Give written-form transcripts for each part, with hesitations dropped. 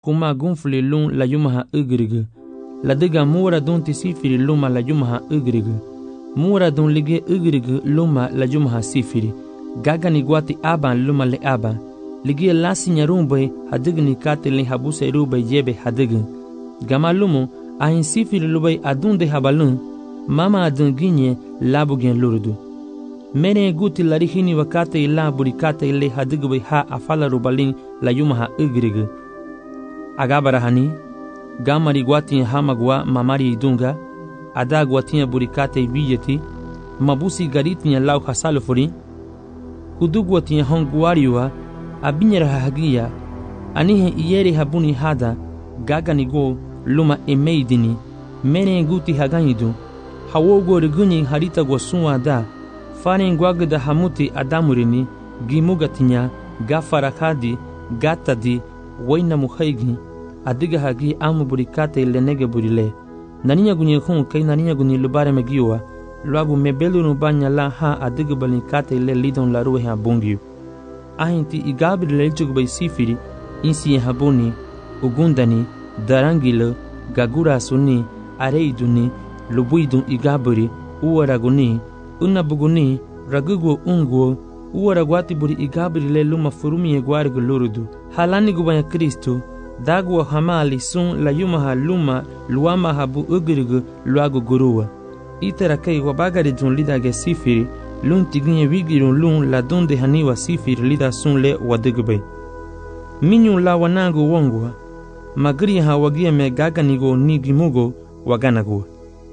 kuma gunfli lun la yumaha ugrigu. La diga mura dun ti sifiri luma la yumaha ugrigu. Mura dun lige ugrigu luma la yumaha sifiri. Gaga ni guati aban luma le aban. Lige la sinyarumbe hadigni kate le habuse rube yebe hadigin. Gama lumu ahin sifiri lubay adunde habalun. Mama adun ginye labugen lurdu. Mene guti larihini wakate ila burikate ile hadigbe ha afala rubalin la yumaha ugrigu. Agabarahani gamari guatin hamagwa mamari idunga ada guatin burikate biyeti mabusi garitin lau hasalufuri hudu guatin honguariwa abinyara hagia anihe iyeri habuni hada gagani go luma emeidini mene guti haganidu hawogo riguni harita gwasunwa da fane ngwagda hamuti adamurini gimugatinya gafarakadi gatadi waina muhaigi adiga hagi amu burikate lenege burile naninya gunye khun kai naninya gunye lubare megiwa lwagu mebelu no banya la ha adiga balikate le lidon la ruhe abungi ahinti igabri lelchug bay sifiri insi habuni ugundani darangilo gagura suni areiduni lubuidun igabri uwaraguni unabuguni ragugo unguo uwaragwati buri igabri le luma furumi egwarigo lurudu halani gubanya Kristo dagwa hamali sun la yumaha luma luama habu ugrigu luago guruwa itera kai wabagari jun lida ge sifiri lun tiginye wigirun lun la donde haniwa sifiri lida sun le wadigbe minyu la wanago wongwa magri ha wagia me gaganigo nigimugo waganago.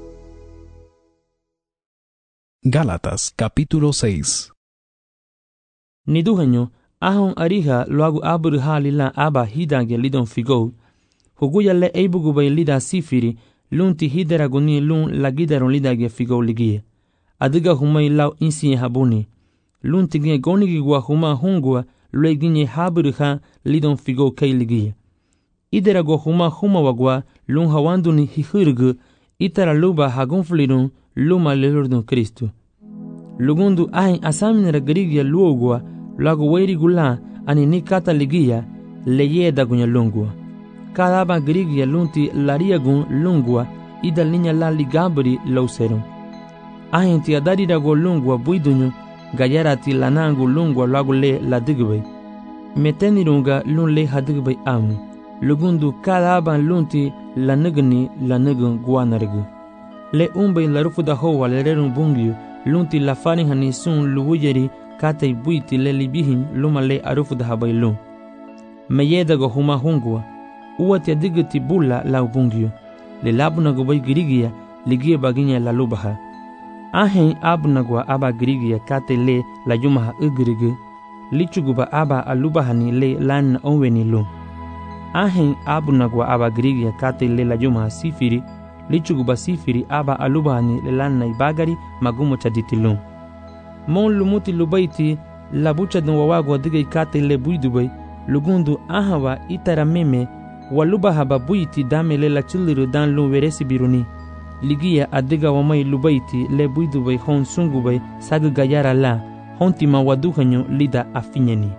Gálatas capítulo 6. Niduhanyo ahon ariha luagu abur halila aba hidange lidon figo huguya le eibugu bay lida sifiri lunti hideraguni lun lagidaron lidage figo ligie adiga humay law insi habuni lunti ginye gonigi gwa huma hungwa lue ginye habur lidon figo kay ligie iderago huma wagwa lun hawanduni hihurgu itara luba hagonflidun luma lelurdun Kristo lugundu ahin asaminera garigia luogwa lago weiri gula ani ni kata ligia leyeda gunya lungua kadaba grigia lunti laria gun lungua idal ninya la ligabri lauserum ahinti adari dago lungua buidunyo gayarati lanangu lungua lago le la digbe metenirunga lun le hadigbe amu lugundu kadaba lunti la nugun guanargu le umbe la rufuda hoa le rerun bungyu lunti la fani hani sun luwujeri kate buiti le libihin luma le arufu da habailun meyeda go huma hungwa uwati adigati bulla la ubungyo le labuna go bay girigia ligie baginya la lubaha ahen abuna go aba girigia kate le la yumaha ugrigu lichuguba aba alubahani le lan onweni lum ahen abuna go aba girigia kate le la yumaha sifiri lichuguba sifiri aba alubahani le lan naibagari magumo chaditilum mon lumuti lubaiti la bucha dun wawago diga ikate le buidubay lugundu ahawa itara meme waluba haba buiti damele la chuliru dan lu veresi biruni ligia adiga wamay lubaiti le buidubay hon sungubay sagu gayara la hontima waduhanyo lida afinyeni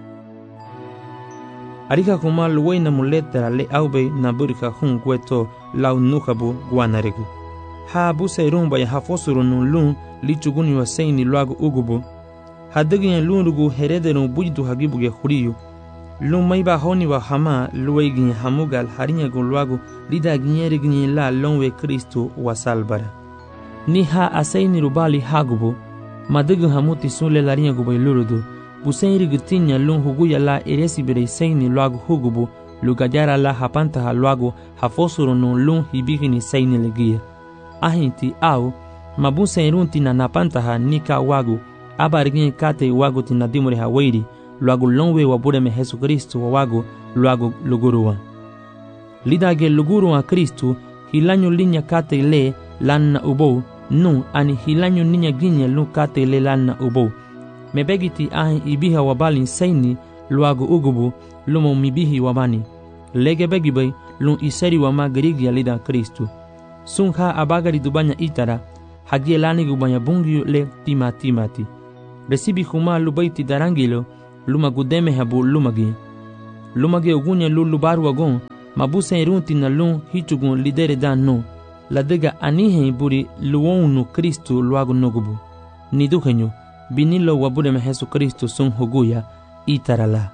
arika kuma luwaina muletera le aube na burika hun gweto lau nukabu guanarigu ha busa irumba ya hafosuru nun lun lichuguni wa seini luagu ugubu hadigin lunrugu herederun bujdu hagibuge huriyu lun maiba honi wa hama luwaigin hamugal harinyagun luagu lida ginyerigin la lonwe Kristo wa salbara ni ha aseini rubali hagubu madigin hamuti sunle larinyagu bay lurudu buseirigu tinya lun huguya la eresibirei seini luagu hugubu lugajara la hapantaha luagu hafosuru nun lun hibigini seini legia ahinti au mabuse irunti na napantaha nika wagu abarigin kate wagu tina dimure hawairi luagu longwe wabureme Jesu Kristo wagu luagu luguruwa lidage luguruwa Kristo hilanyu linya kate le lanna ubo nu ani hilanyu ninya ginya lu kate le lanna ubo mebegiti ahin ibiha wabalin seini luagu ugubu lumo mibihi wabani lege begibay lun iseri wama garigia lida Kristo sunha abagari dubanya itara hagie lani gubanya bungiyo le timati resibi huma lubaiti darangilo luma gudeme habu lumagi lumage ugunya lu lubaru agon mabusen runti na lun hichugun lidere dan no ladega anihe buri luonu Kristo luagu nogubu niduhenyo binilo wabure me Jesu Kristo sun huguya itarala.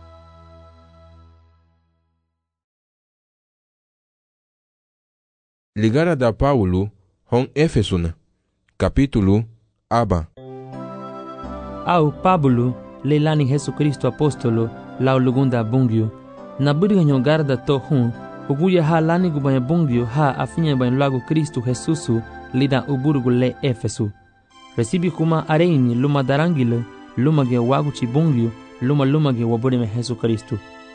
Ligara da Paulo hon Efesuna capítulo aba. Au Pablo leilani Jesu Kristo apostolo lau lugunda bungyo na buriganyo garda to hun huguya ha lani gubanya bungyo ha afinya ban lagu Kristo Jesusu lida uburgu le Efesu recibi kuma areini luma darangile luma ge wagu chi bungyo luma ge wabure me Jesu Kristo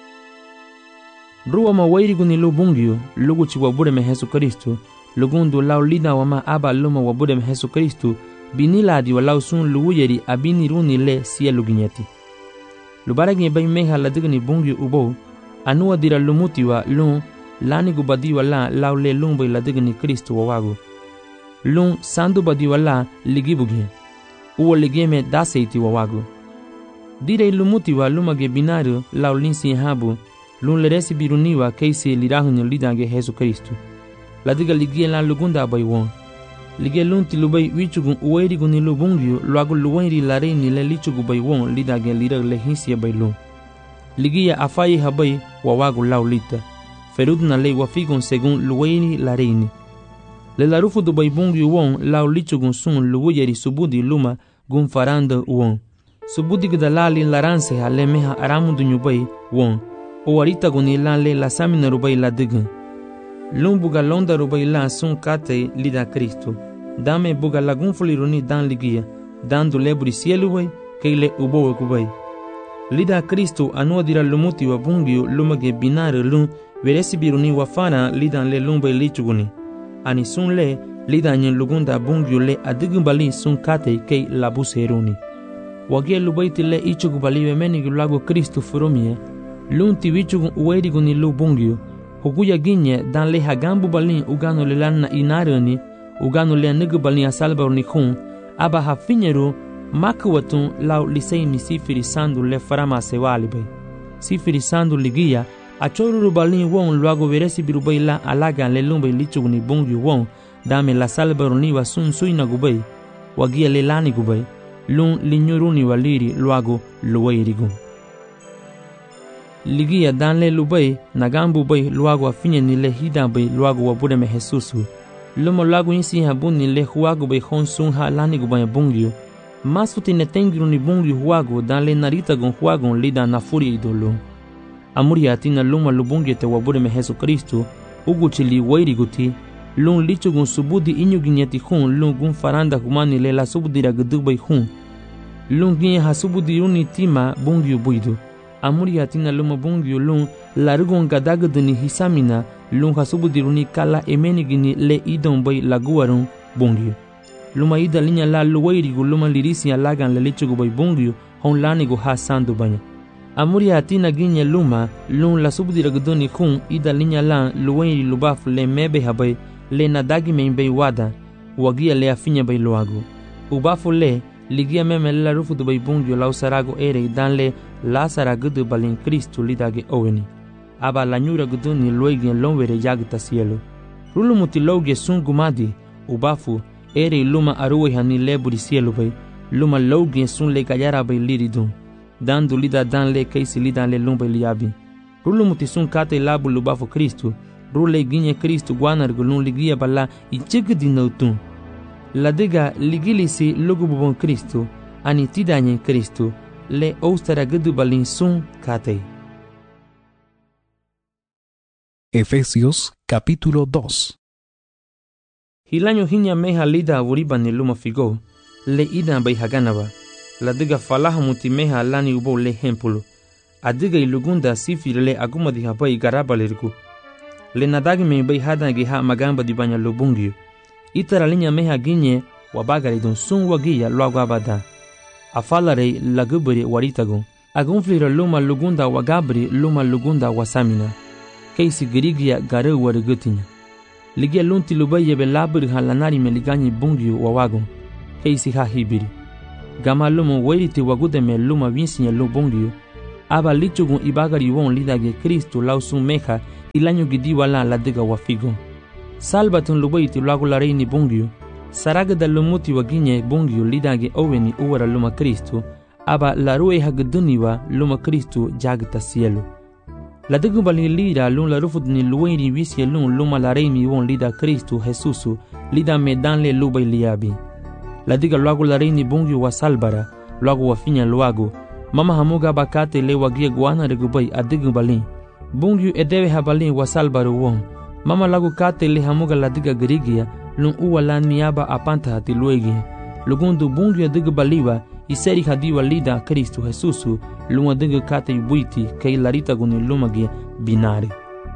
ruwa ma wairigu ni lu bungyo lugu chi wabure me Jesu Kristo lugundu lau lida wama aba luma wabure me Jesu Kristo biniladi walau sun luuyeri abini runi le siya luginyeti lubaragi bay meha ladigni bungyo ubo anuwa dira lumuti wa lun lani gubadi wala lau le lumbay ladigni Kristo wawagu lun sandu badi wala ligibugi uwa ligeme daseiti wawagu dire lumuti wa lumage binaru lau linsi habu lun leresi biruniwa keisi lirahunyo lidange Jesu Kristo ladiga ligie lan lugunda bay won lige lunti lubay wichugun uwairigu ni lubungyo luagu luwairi lareini le lichugu bay won lidage lira le hinsiya bay lun ligia afayi habay wawagu lau lita ferudna le wafigun segun luwairi lareini le larufu du bay bungyo won lau lichugun sun luwayeri subudi luma gun faranda won subudi gdalali laranse ha le meha aramundu nyubay won owarita guni lan le la samina rubay la digun lun buga londa rubay lan sun kate lida Kristo dame buga lagun fuliruni dan ligia dandu leburi sielu way keile ubo kubay lida Kristo anuadira lumuti wa bungyo lumage binare lun veresi biruni wafana lidan le lumbay lichuguni ani sun le lidan nyen lugunda bungyo le adigumbali sun kate kei labuseruni wage lubayti le ichugubali wemeni gulago Kristo furumie lun tiwichugun uwairiguni lu bungyo huguya ginye dan le hagambu balin ugano le lanna inarani ugano le negu balin asalbaruni khun aba hafinyeru makwatun lau liseini sifiri sandu le farama sewali bay sifiri sandu ligia achoruru balin won luago veresi birubay la alaga le lumbay lichuguni bungyu won dame la salbaruni wa sun suina gubay wagia le lani gubay lun linyuruni waliri luago luwairigun ligia dan le lubay nagambu bay luago afinye ni le hida bay luago wabure me Jesusu lumo luago insi habun ni le huago bay honsun ha lani gubay bungyo masuti ne tengiru ni bungyo huago dan le narita gon huago lida na furi idolo amuri atina lumo lubungyo te wabure me Jesu Kristo uguchili wairi guti lun lichu gon subudi inyu ginyati hun lun gun faranda humani le la subudi ragdu bay hun lun ginye ha subudi uni tima bungyo buido amuri atina luma bungyo lun larugon gadagdani hisamina lun hasubudiruni kala emenigini le idon bay laguarun bungyo luma ida linya la luwairigu luma lirisi alagan le lichugu bay bungyo hon lanigu ha sandu banya amuri atina ginye luma lun la subudiragdoni kun ida linya la luwairi lubaf le mebe habay le nadagi membay wada wagia le afinya bay luagu ubafu le ligia meme la rufu du bay bungyo lau sarago ere dan le la saragudu balin Kristo lidage oweni aba la nyura guduni luegien lonwere yagta cielo rulu mutiloge sun gumadi ubafu ere luma aruwe hani leburi cielo bay luma logien sun le gayara bay liridun dandu lida dan le keisi lidan le lumbay liabi rulu muti sun kate labu lubafu Kristo rule ginye Kristo guanar gulun ligia bala ichigdi nautun ladega ligilisi lugububon Kristo ani tidanye Kristo le oustara gudu balin sun kate. Efesios capítulo 2. Hilanyo hinya meha lida awuriba ni luma figo le ida bay haganaba ladega falaha muti meha lani ubo le hempulu adiga ilugunda sifir le agumadi habay garabalirgu le nadagi me bay hadangi ha magamba di banya lubungyo itara linya meha ginye wabagari don sun wagiya luago abada afalare lagubri waritago agunflira luma lugunda wagabri luma lugunda wasamina keisi girigia gare warigutinya ligia lunti lubaye be labri halanari meliganyi bungyo wawago keisi ha hibiri gama lumo wairiti wagude me luma vinsinya lu bungyo aba lichugun ibagari won lidage Kristo lausun meja ilanyo gidiwala la diga wafigo. Salbatun lubaiti lagu la reini bungyu, saraga da lumuti waginye bungyu lidage oweni uwara luma Kristo, aba la rue hagduniwa luma Kristo jagta cielo. La diga bali lida lun la rufudni luweni wisye lun luma la reini won lida Kristo Jesusu lida medanle lubay liabi. La diga lagu la reini bungyu wa salbara, lagu wafinya luago, mama hamuga bakate le wagia guana regubay adigu balin. Bungyu edewe habalin wa salbaru won. Mama lagu kate le hamuga la diga garigia lun uwa lan miaba apanta hati luegi. Lugundu bungyu adigu baliwa iseri hadiwa lida Kristo Jesusu lun adigu kate yubuiti kei larita guni lumagia binari.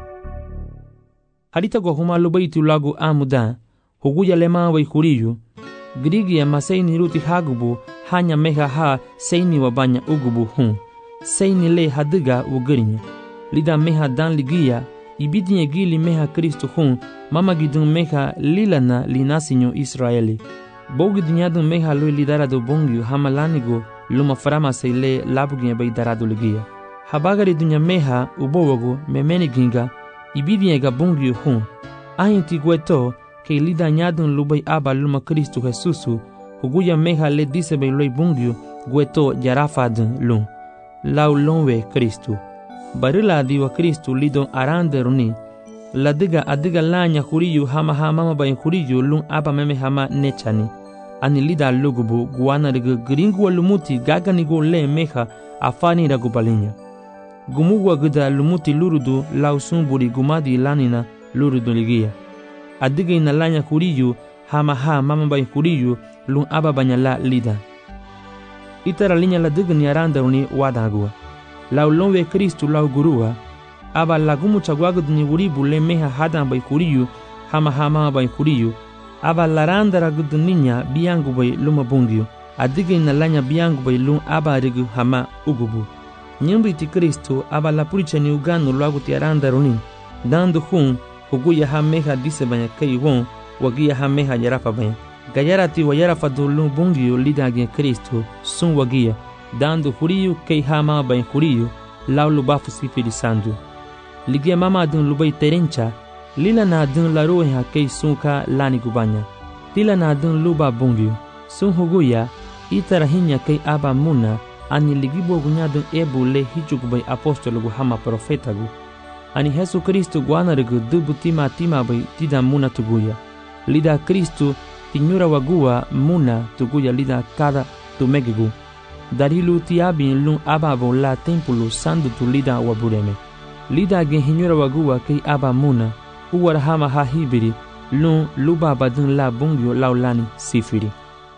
Harita go huma lubaiti lagu amuda huguya lema wa ikuriyu. Grigia maseini ruti hagubu hanya meha ha seini wabanya ugubu hun. Seini le hadiga ugarinya. Lida meha dan ligia ibidinye gili meha Kristo hun mama gidun meha lilana linasinyo Israeli. Bogi dunyadun meha lui lidarado bongyu hamalanigo luma farama seile labuginye bay darado ligia. Habagari dunya meha ubowago memeni ginga ibidinye ga bongyu hun. Ahinti gueto ke lida nyadun lubay aba luma Kristo Jesusu huguya meha le disebay loy bongyu gueto jarafadun lun. Lau lonwe Kristo. Barila diwa Kristo lidon arande runi. La diga adiga lanya huriyu hama mama bayin huriyu lun aba meme hama nechani. Ani lida lugubu guana riga gringu wa lumuti gaga nigo le meha afani ragu balinya. Gumugwa gida lumuti lurudu lausumburi gumadi lanina lurudu ligia. Adiga ina lanya huriyu hama mama bayin huriyu lun aba banyala lida. Itara linya la diga ni arande runi wadagua. Lau lonwe Kristo lau gurua, aba lagumu chagwagud ni uribu le meha hadan bay kuriyu, hama bay kuriyu, aba laranda ragud ninya biangu bay luma bungyu, adiga inalanya biangu bay lum aba rigu hama ugubu. Nyumbi ti Kristo aba la puricha ni uganu lagu ti aranda runi, dandu hun, huguya ha meha dise banya kei won, wagia ha meha yarafa banya. Gayarati wa yarafa do lum bungyu lidage Kristo, sun wagia, dando huriyu kei hama bain huriyu lau lubafu sifiri sandu. Ligia mama dun lubai terencha, lila na dun la roha kei sunka lani gubanya. Tila na dun luba bungyu, sun huguya, itarahinya kei aba muna, ani ligibo gunya dun ebu le hichukubai apostologu hama profetagu. Ani Jesu Kristo guanarigu dubu tima bai tida muna tuguya. Lida Kristo tinyura wagua muna tuguya lida kada tumegigu. Darilu tiabin lun ababo la tempulu sandu tu lida wabureme. Lida gen hinyura wagua kei aba muna, uwar hama ha hibiri, lun luba badun la bungyo laulani sifiri.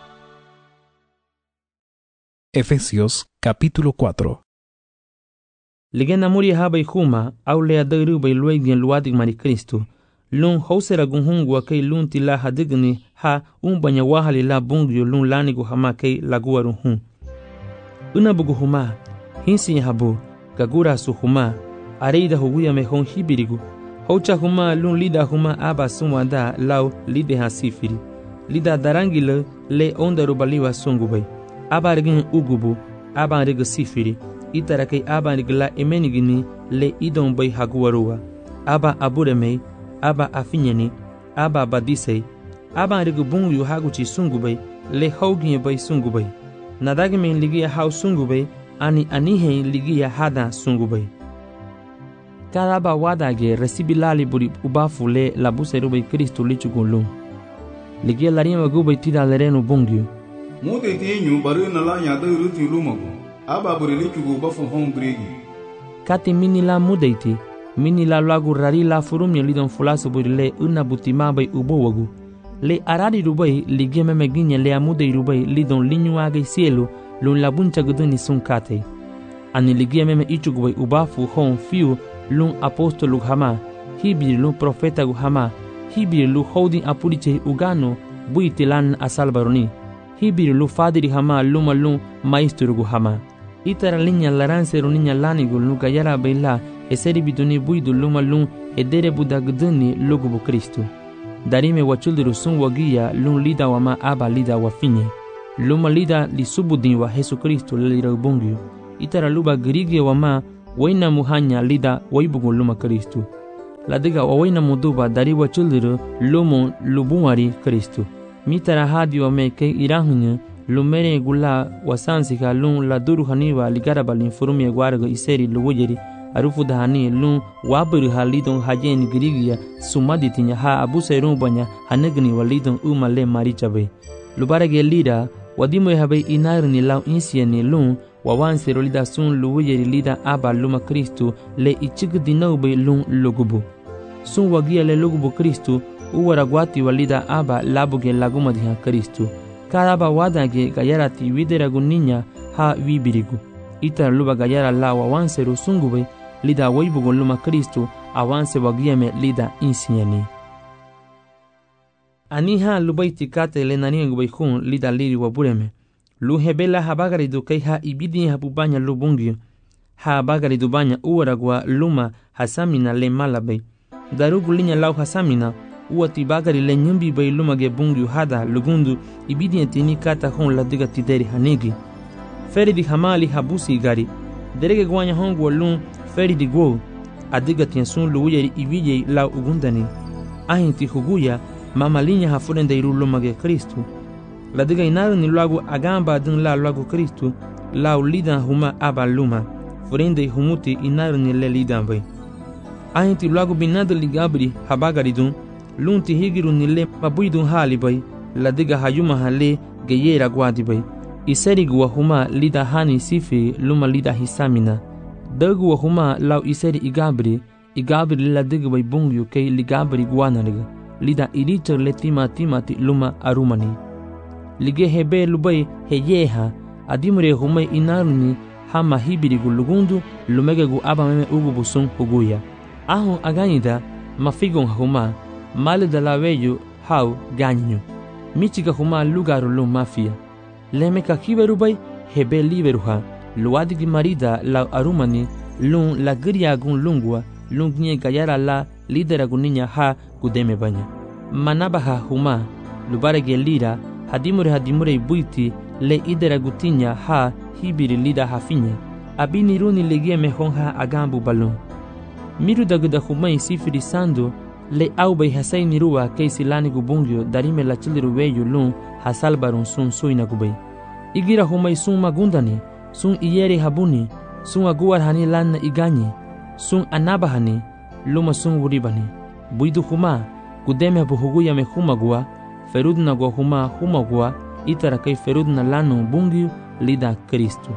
Efesios capítulo 4. Ligena muri haba ihuma, au lea dairu bai luegien luadig mari Kristo, lun hausera gunhungwa kei lun tila hadigni ha umbanya wahali la bungyo lun lanigu hama kei laguarun hun. Unabugu huma, hinsi habu, gagura su huma, areida huguya mehon hibirigu, haucha huma lun lida huma aba sumwanda lau lide ha sifiri. Lida darangile le onda rubaliwa sungubay. Aba regin ugubu, aba reg sifiri, itarakei aba regla emenigini le idon bay haguarua. Aba aburemei, aba afinyeni, aba badisei, aba reg bungyu haguchi sungubay, le hauginye bay sungubay. Nadagimen ligia hau sungubay, ani anihen ligia hada sungubay. Cada aba wadage resibilali buri ubafu le labuserubay Kristo lichugunlum. Ligia larima gubay tida lerenu bungyu. Mute tinyu baru nala nyada uruti lumago. Aba buri lichugu bafu hong gregi. Kati minila mudeiti, minila lagu rari la furumnya lidon fulasu buri le unabutima bay ubowagu. Le arari rubai ligia memeginya le amude rubai lidon linyuage cielo lun labuncha guduni sunkate. Ani ligia meme ichugubai ubafu hon fiu lun apostolu hama, hibir lun profeta gu hama, hibir lu holding apuriche ugano buitilan asalbaroni, hibir lu fadiri hama luma lun maestro gu hama. Itara linya laranse runinya lanigu lu gayara baila eseri biduni buidu luma lun edere budaguduni lugubu Kristo. Darime wachuldiru sun wagia lun lida wama aba lida wafinye. Luma lida li subudin wa Jesu Kristo lelira ubungyu. itara luba gerige wama waina muhanya lida waibugun luma Kristu. Ladiga waina muduba dari wachuluru lumo lubunwari Kristu. Mitara hadi wame ke irahunya lumere gula wasansika lun la duru haniwa ligaraba linfurumi agwarago iseri luwujeri arufu dahani lun waburu halidon hajen girigia sumaditinya ha abuserun banya hanegni walidon umale marichabe. Lubarage lida wadimo habe inarni lau insieni lun wawansero lida sun luwujeri lida aba luma Kristu le ichigdinawbe lun lugubu. Sun wagia le lugubu Kristu uwaragwati walida aba labuge lagumadiha Kristu. Karaba wadage gayarati wideragu ninya ha wibirigu. Itara luba gayara la wawanseru sungube lida waibugun luma Kristu awanse wagiame lida insieni. Aniha lubaiti kate le naniengu hun lida liri wabureme. Lu hebela habagari dukei ha ibidi habubanya lubungio. Ha habagari dubanya uwaragwa luma hasamina le malabe. Darugu linya lau hasamina uati bagari le nyumbi bai luma ge bungio hada lugundu ibidi entini kata hon la diga tideri hanegi. Feri di hamali habusi gari. Derege gwanya hongu walun feri di gwo. Adiga tiansun luuyeri ibije lau ugundani. Ahinti huguya mama linya hafurende iru luma ge Kristu. La diga inaru ni lagu agamba dun la lagu Kristu lau lidan huma aba luma. Furende humuti inaru ni le lidan bai. Ahinti lagu binadu ligabri habagari dun lunti higiru ni le mabuidun hali bai. La diga hayuma hale geyera gwadi bai. Iseri wa huma lida hani sifi luma lida hisamina. Dagu wa huma lau iseri igabri la diga bai bungyu kei ligabri guanariga. Lida iricho le timati luma arumani. Lige hebe lubai heyeha adimure humai inaruni hama hibirigu lugundu lumegegu abameme ugubusun huguya. Ahun aganida mafigon huma malida laweyu hau ganyu. Michiga huma lugaru lum mafia. Lemeka kiberubai hebe liberuha luadigi marida la arumani lun la giriagun lungwa lungnye gayara la lideragunya ha gudeme banya. Manabaha huma lubarege lira hadimure buiti le ideragutinya ha hibiri lida hafinya. Abini runi legeme honha agambu balon. Miru daguda humai sifiri sando le aubai hasai nirua keisi lani gubungyo darime la chiliru weyu lun hasalbarun sun suina gubai. Igira humai sun magundani, sun iyeri habuni, sun aguar hani lanna igani, sun anabahani, luma sun wuribani. Buidu huma, gudeme buhuguya me humagua, ferudna gua humagua, itara kai ferudna lano bungyu lida Kristu.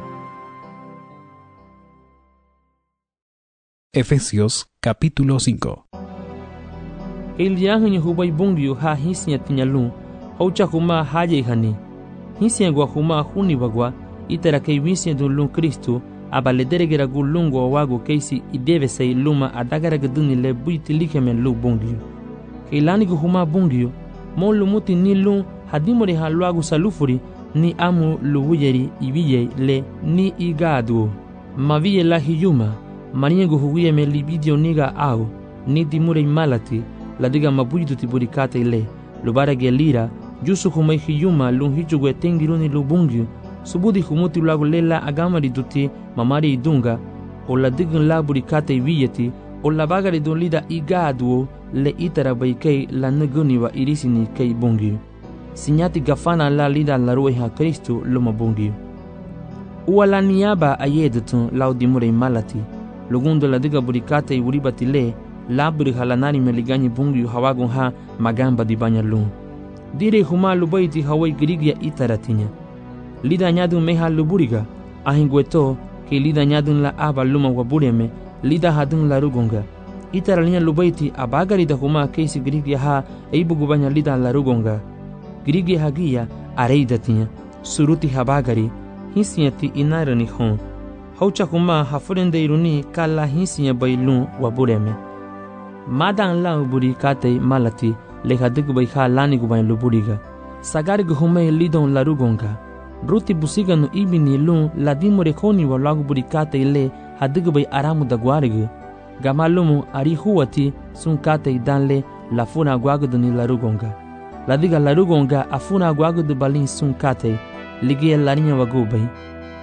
Efesios capítulo 5. El yahanyo hubai bungyu ha hisnya tinyalun, haucha huma haje hani. Hisnya gua huma huni bagwa, itara kai wisnya dun Kristu, abaledere gulungo wago keisi ideve sei luma adagara gaduni le buiti likemen lu bungyu. Keilani gu huma bungyu, mo lumuti ni lun hadimore ha luagu salufuri ni amu luwujeri ibije le ni igadu. Maviye la hiyuma, maniengu huguye me libidio niga au, ni dimure malati, la diga mabuidu tiburikate le, lubara gelira, jusu humai hiyuma lun hichugwe tengiruni lubungyu, subudi humuti luagu lela agamari duti mamari idunga, o la digun la burikate viyeti, o la bagari dun lida igadu le itara baikei la neguniwa irisini kei bungyu. Sinyati gafana la lida la rueha Kristu luma bungyu. Ua la niaba ayedutun lau dimure malati, lugundo la diga burikate uribati le, laburi halanari meligani bungyu hawagun ha magamba di banya lun. Dire huma lubaiti hawai girigia itaratinya. Lida nyadun meha luburiga, ahingweto ke lida nyadun la aba luma wabureme, lida hadun la rugonga. Itaralinya lubaiti abagari da huma keisi girigia ha eibugu banya lida la rugonga. Girigia hagia areidatinya, suruti habagari, hinsinyati inarani hon. Haucha huma hafurende iruni kala hinsinya bailun wabureme. Madan la uburi kate malati leha digbai ha lani gubain luburiga. Sagari guhume lidon la rugonga. Ruti busiga no ibini lun la dimore koni wa lagu buri kate le ha digbai aramu da guariga. Gamalumu ari huwati sun kate danle la funa aguaguduni la rugonga. La diga la rugonga afuna aguagudu balin sun kate ligia larinya wagubai.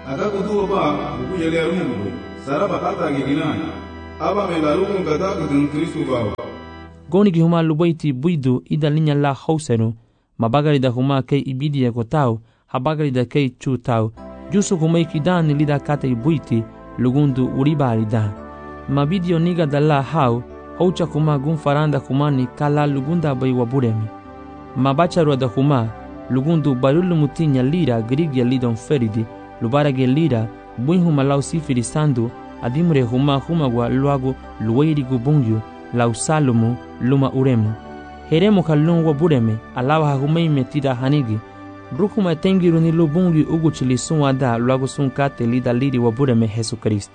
Akakutu ba ku yele rumu saraba ata gigina aba me la rumu gada gudun Kristo ba goni gi huma lubaiti buidu ida linya la hausero mabagari da huma kei ibidi ya kotau habagari da kei chutau jusu humai kidan lida kate buiti lugundu uribari da mabidio niga da la hau haucha kuma gun faranda kumani kala lugunda bai waburemi mabacharu da huma lugundu barulu mutinya lira grigya lidon feridi lubarage lira buin huma lau sifiri sandu adimure huma gwa luagu luwairigu bungyu lau salumu luma uremu heremu kalun wabureme alawa humai metida hanigi rukuma tengiru ni lubungi uguchili sunwada luagu sunkate lida liri wabureme Jesu Kristo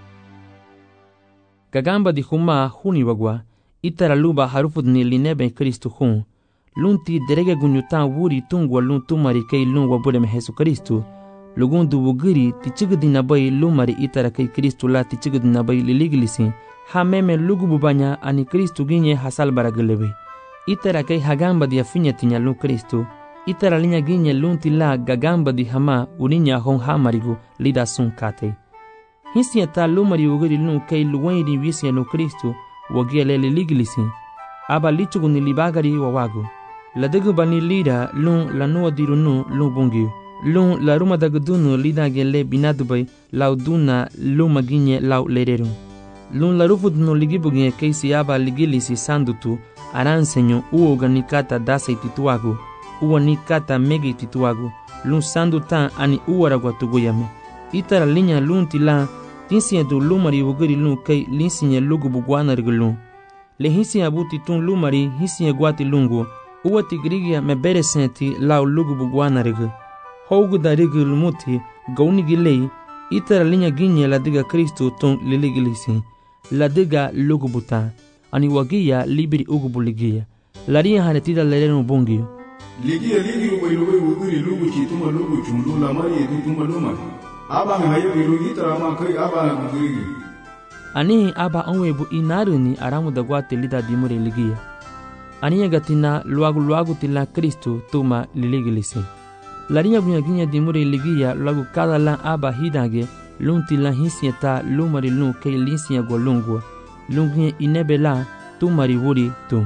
gagamba di huma huni wagwa itara luba harufud ni linebe Kristo hun lunti derege gunyutan wuri tungwa lun tumari kei lun wabureme Jesu Kristo lugundu wugiri tichigdina bai lumari itara kei Kristo la tichigdina bai liliglisi ha meme lugu bubanya ani Kristo ginye hasal baragelebe itara kei hagamba di afinya tinya lun Kristo itara linya ginye lunti la gagamba di hama uninya hon hamarigu lida sunkate hisia ta lumari wugiri lun kei luwairi wisia no Kristo wagiele liliglisi aba lichugu ni libagari wawagu ladegu bani lida lun lanua dirunu lun bungiu lun la ruma dagdunu lida gele binadubai lauduna luma ginye lau lereru lun la rufudnu ligibuginye keisi aba ligilisi sandutu aransenyo uoga nikata dasa itituagu uwa nikata megi itituagu lun sandutan ani uwaragwa tuguyame itara linya lun tila tinsiye du lumari wugiri lun kei linsiye lugu bugwana rigulun le hisiye abuti tun lumari hisiye gwati lungu uwa tigrigia mebere senti lau lugu bugwana rigu hougu da rigu lumuti gauni gilei itara linya ginye ladiga Kristo tun liligilisi ladiga lugu buta ani wagia libiri ugubu ligia laria hanetida lerenu bungiyo ligia ligi uwailuwe wugiri lugu chituma lugu chundu lamari edituma lumari aba me hayo biru itara ma kai aba na gugiri ani aba onwebu inaruni aramu da gwate lida dimure ligia ani gatina luagu tila Kristo tuma liligilisi larinya gunya dimure ligia luagu kada la aba hidage lunti la hisieta lumari lun kei linsia golungwa lungi inebela tumari wuri tu.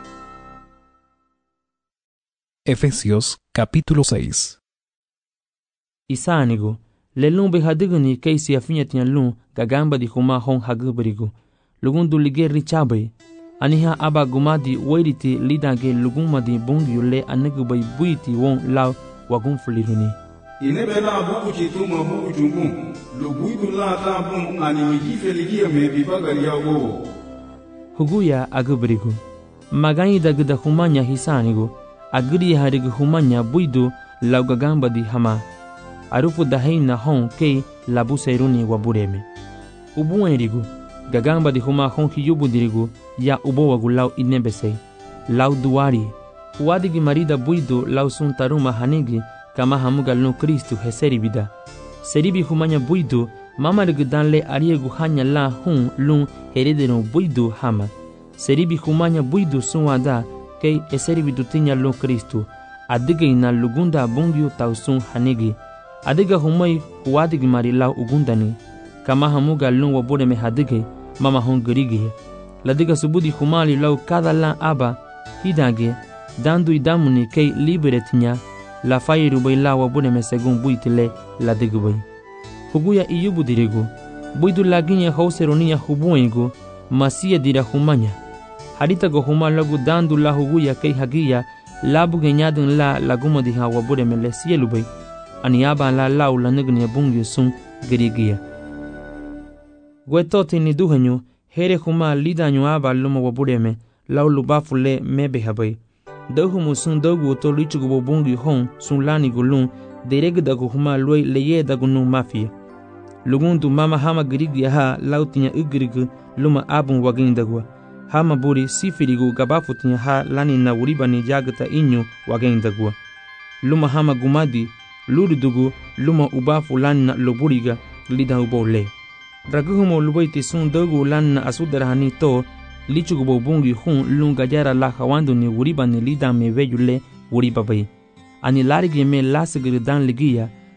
Efesios capítulo 6. Isanigo lelun be hadiguni kei si afinya tian lun gagamba di huma hon hagubrigo lugundu lige richabe aniha aba gumadi wairiti lidage lugumadi bungyule anigubai buiti won law wagun fuliruni inebela buku chituma buku chungu luguidu la tabun ani mijife ligia me bibagari yago huguya agubrigo magani dagda humanya hisanigo agri harigu humanya buidu law gagamba di hama arufu dahaina hon kei labu seruni wabureme ubuenrigu gagamba di huma hon hiyubu dirigu ya ubo wagulau inebesei lau duari uadigi marida buidu lau suntaruma hanigi kama hamuga no Kristo heseri bida seribi humanya buidu mamarigu danle ariegu hanya la hun lun heredeno buidu hama seribi humanya buidu sunwada kei eseri bidutinya lo Kristo adige ina lugunda bungyu tausun hanigi adiga humai huadigi marilau ugundani kama hamuga lun wabureme hadige mama hon gerige ladiga subudi humali lau kada la aba hidage dandu idamuni kei liberetinya la fairu bai la wabureme segun buitile ladiga bai huguya iyubu dirigu buidu laginya hauseronia hubuengu masia dira humanya harita go huma lagu dandu la huguya kei hagia labu genyadun la laguma diha wabureme le sielu bai aniaba la lau la nigni bungi sun gerigia gwetote ni duhanyu here huma lidanyu aba luma wabureme lau lubafule mebe habai dahumu sun dogu to lichugo bungi hon sun lani gulun dereg dagu huma loi leye dagu nu mafia lugundu mama hama gerigia ha lau tinya ugrigu luma abun wagin dagwa hama buri sifirigu gabafu tinya ha lani na uribani jagata inyu wagin dagwa luma hama gumadi ludugu luma ubafu lanna loburiga lida ubole dragumo lubaiti sun dogu lanna asudarahani to lichugo bungi hun lunga jara la hawandu ni uribani lida me vejule uribabai ani larigi me lasgir dan ligia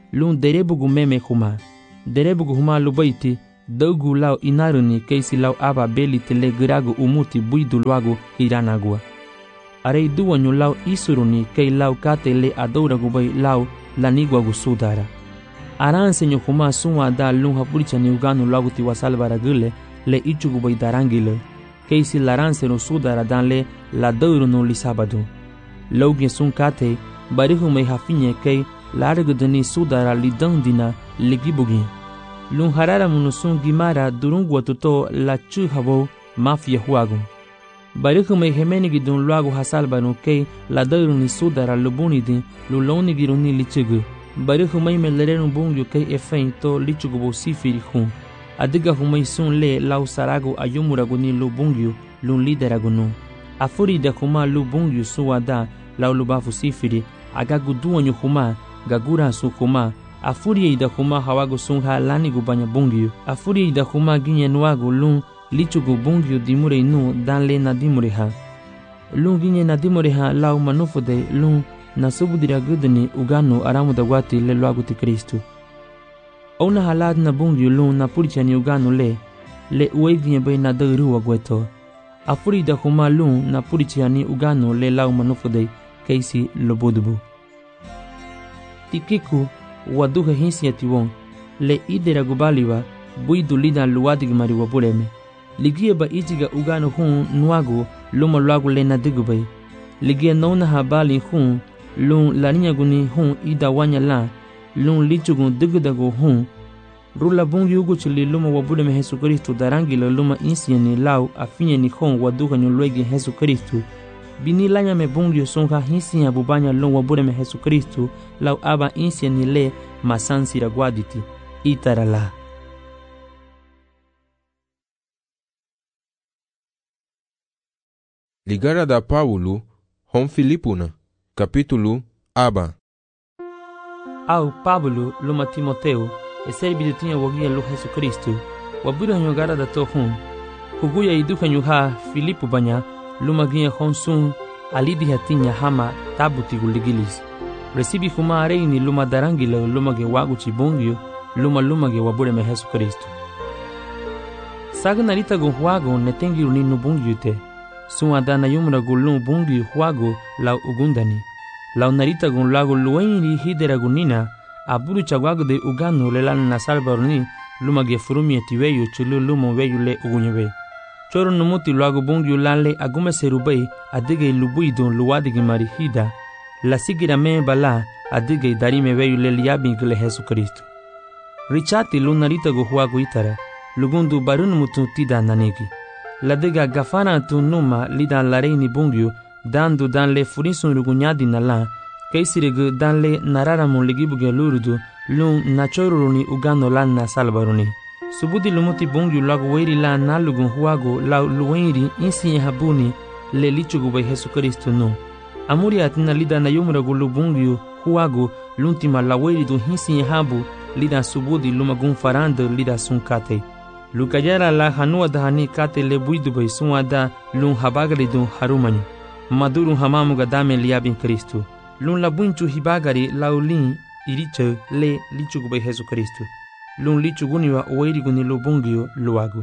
lun derebugu meme huma. Derebugu huma lubaiti, daugu lau inaruni keisi lau aba beli tele giragu umuti buidu luagu hiranagua. Arei duanyu lau isuruni kei lau kate le adouragu bai lau laniguagu sudara. Aransenyo huma sunwa da lun hapurichani uganu luagu tiwasalvara gile le ichugu bai darangile. Keisi laranseno sudara dan le la daurunu li sabadu. Laugne sun kate barihu mai hafinye kei largudani sudara li dandina ligibugi. Lun harara munusun gimara durungwa tuto la chuhabo mafia huagu. Barihu mai hemenigi dun luagu hasalbanu kei la dauruni sudara lubunidi luloni giruni lichugu. Barihu mai melerenu bungyu kei efein to lichugubo sifiri hun. Adiga humai sun le lau saragu ayumuragu ni lubungyu lun lideragunu. Afuri da huma lubungyu suwada lau lubafu sifiri agagu duanyu huma gagura su huma. Afuri da huma hawagu sun ha lanigu banya bungyu. Afuri da huma ginye nuagu lun lichugu bungyu dimure inu dan le na dimure ha. Lun ginye na dimure ha lau manufude lun na subudira gudani uganu aramu da wati le luagu ti Kristu. Ona halad na bungyu lun na purichani uganu le ueginye bai na dauru wagweto. Afuri da huma lun na purichani uganu le lau manufude keisi lobudubu. Tikiku waduha hinsi atiwon le idera gubaliwa buidu lida luwadig mariwa buleme. Ligie ba ijiga uganu hun nuagu luma luagu le na digubai. Ligie nauna habali hun lun laninya guni hun ida wanya la lun lichugun digudagu hun. Rula bungi ugu chili luma wabuleme Jesu Kristu darangila luma insiani lau afinyani hun waduha nyulwegi Jesu Kristu. Bini lanya me bungi songa hinsi ya bubanya lun wabuleme Jesu Kristu lau aba insiani le masansi ragwaditi itarala. Ligara da Paulo hon Filipuna, capítulo aba. Au Pablo luma Timoteu, e serbidu tinha wagia lu Jesu Kristu, wabura nyogara da to hun. Huguya iduka nyuha Filipu banya, luma ginha hon sun, alidi hatinya hama tabuti guligilis. Recibi huma areini luma darangila luma ge wagu chibungyo, luma ge wabure me Jesu Kristu. Saga narita gu huago netengi uninu bungyo te. Suada na yumra gulun bungi huago lau ugundani. Lau narita gun lago luenri hidera gunina, aburu chagwago de uganu le lan na salvaruni, luma ge furumi etiweyo chulu lumo weyu le ugunyebe. Choro numuti lago bungi lan le agume serubei adige lubuidon luwadigi marihida, la sigira me bala adige darime weyu le liabin gile Jesu Kristu. Richati lu narita gu huago itara, lugundu barun mutu tida nanegi. La dega gafana tu numa lidan la reini bungyu dandu dan le furisun rugunyadi na la keisirigu dan le nararamun ligibuge lurudu lun nachoruruni ugano lan na salvaruni. Subudi lumuti bungyu lagu weiri la nalugun huago lau luwenri insi habuni le lichugu bai Jesu Kristu nu. Amuri atina lidan na yumragu lu bungyu huago luntima la weiri du hinsi habu lidan subudi lumagun faranda lidan sunkate. Lukajara la hanua dahani kate le buidu bai suada lun habagari dun harumanyu. Madurun hamamu gadame liabin Kristu. Lun la bunchu hibagari laulin iriche le lichugu bai Jesu Kristu. Lun lichuguniwa oeiriguni lo bungio luagu.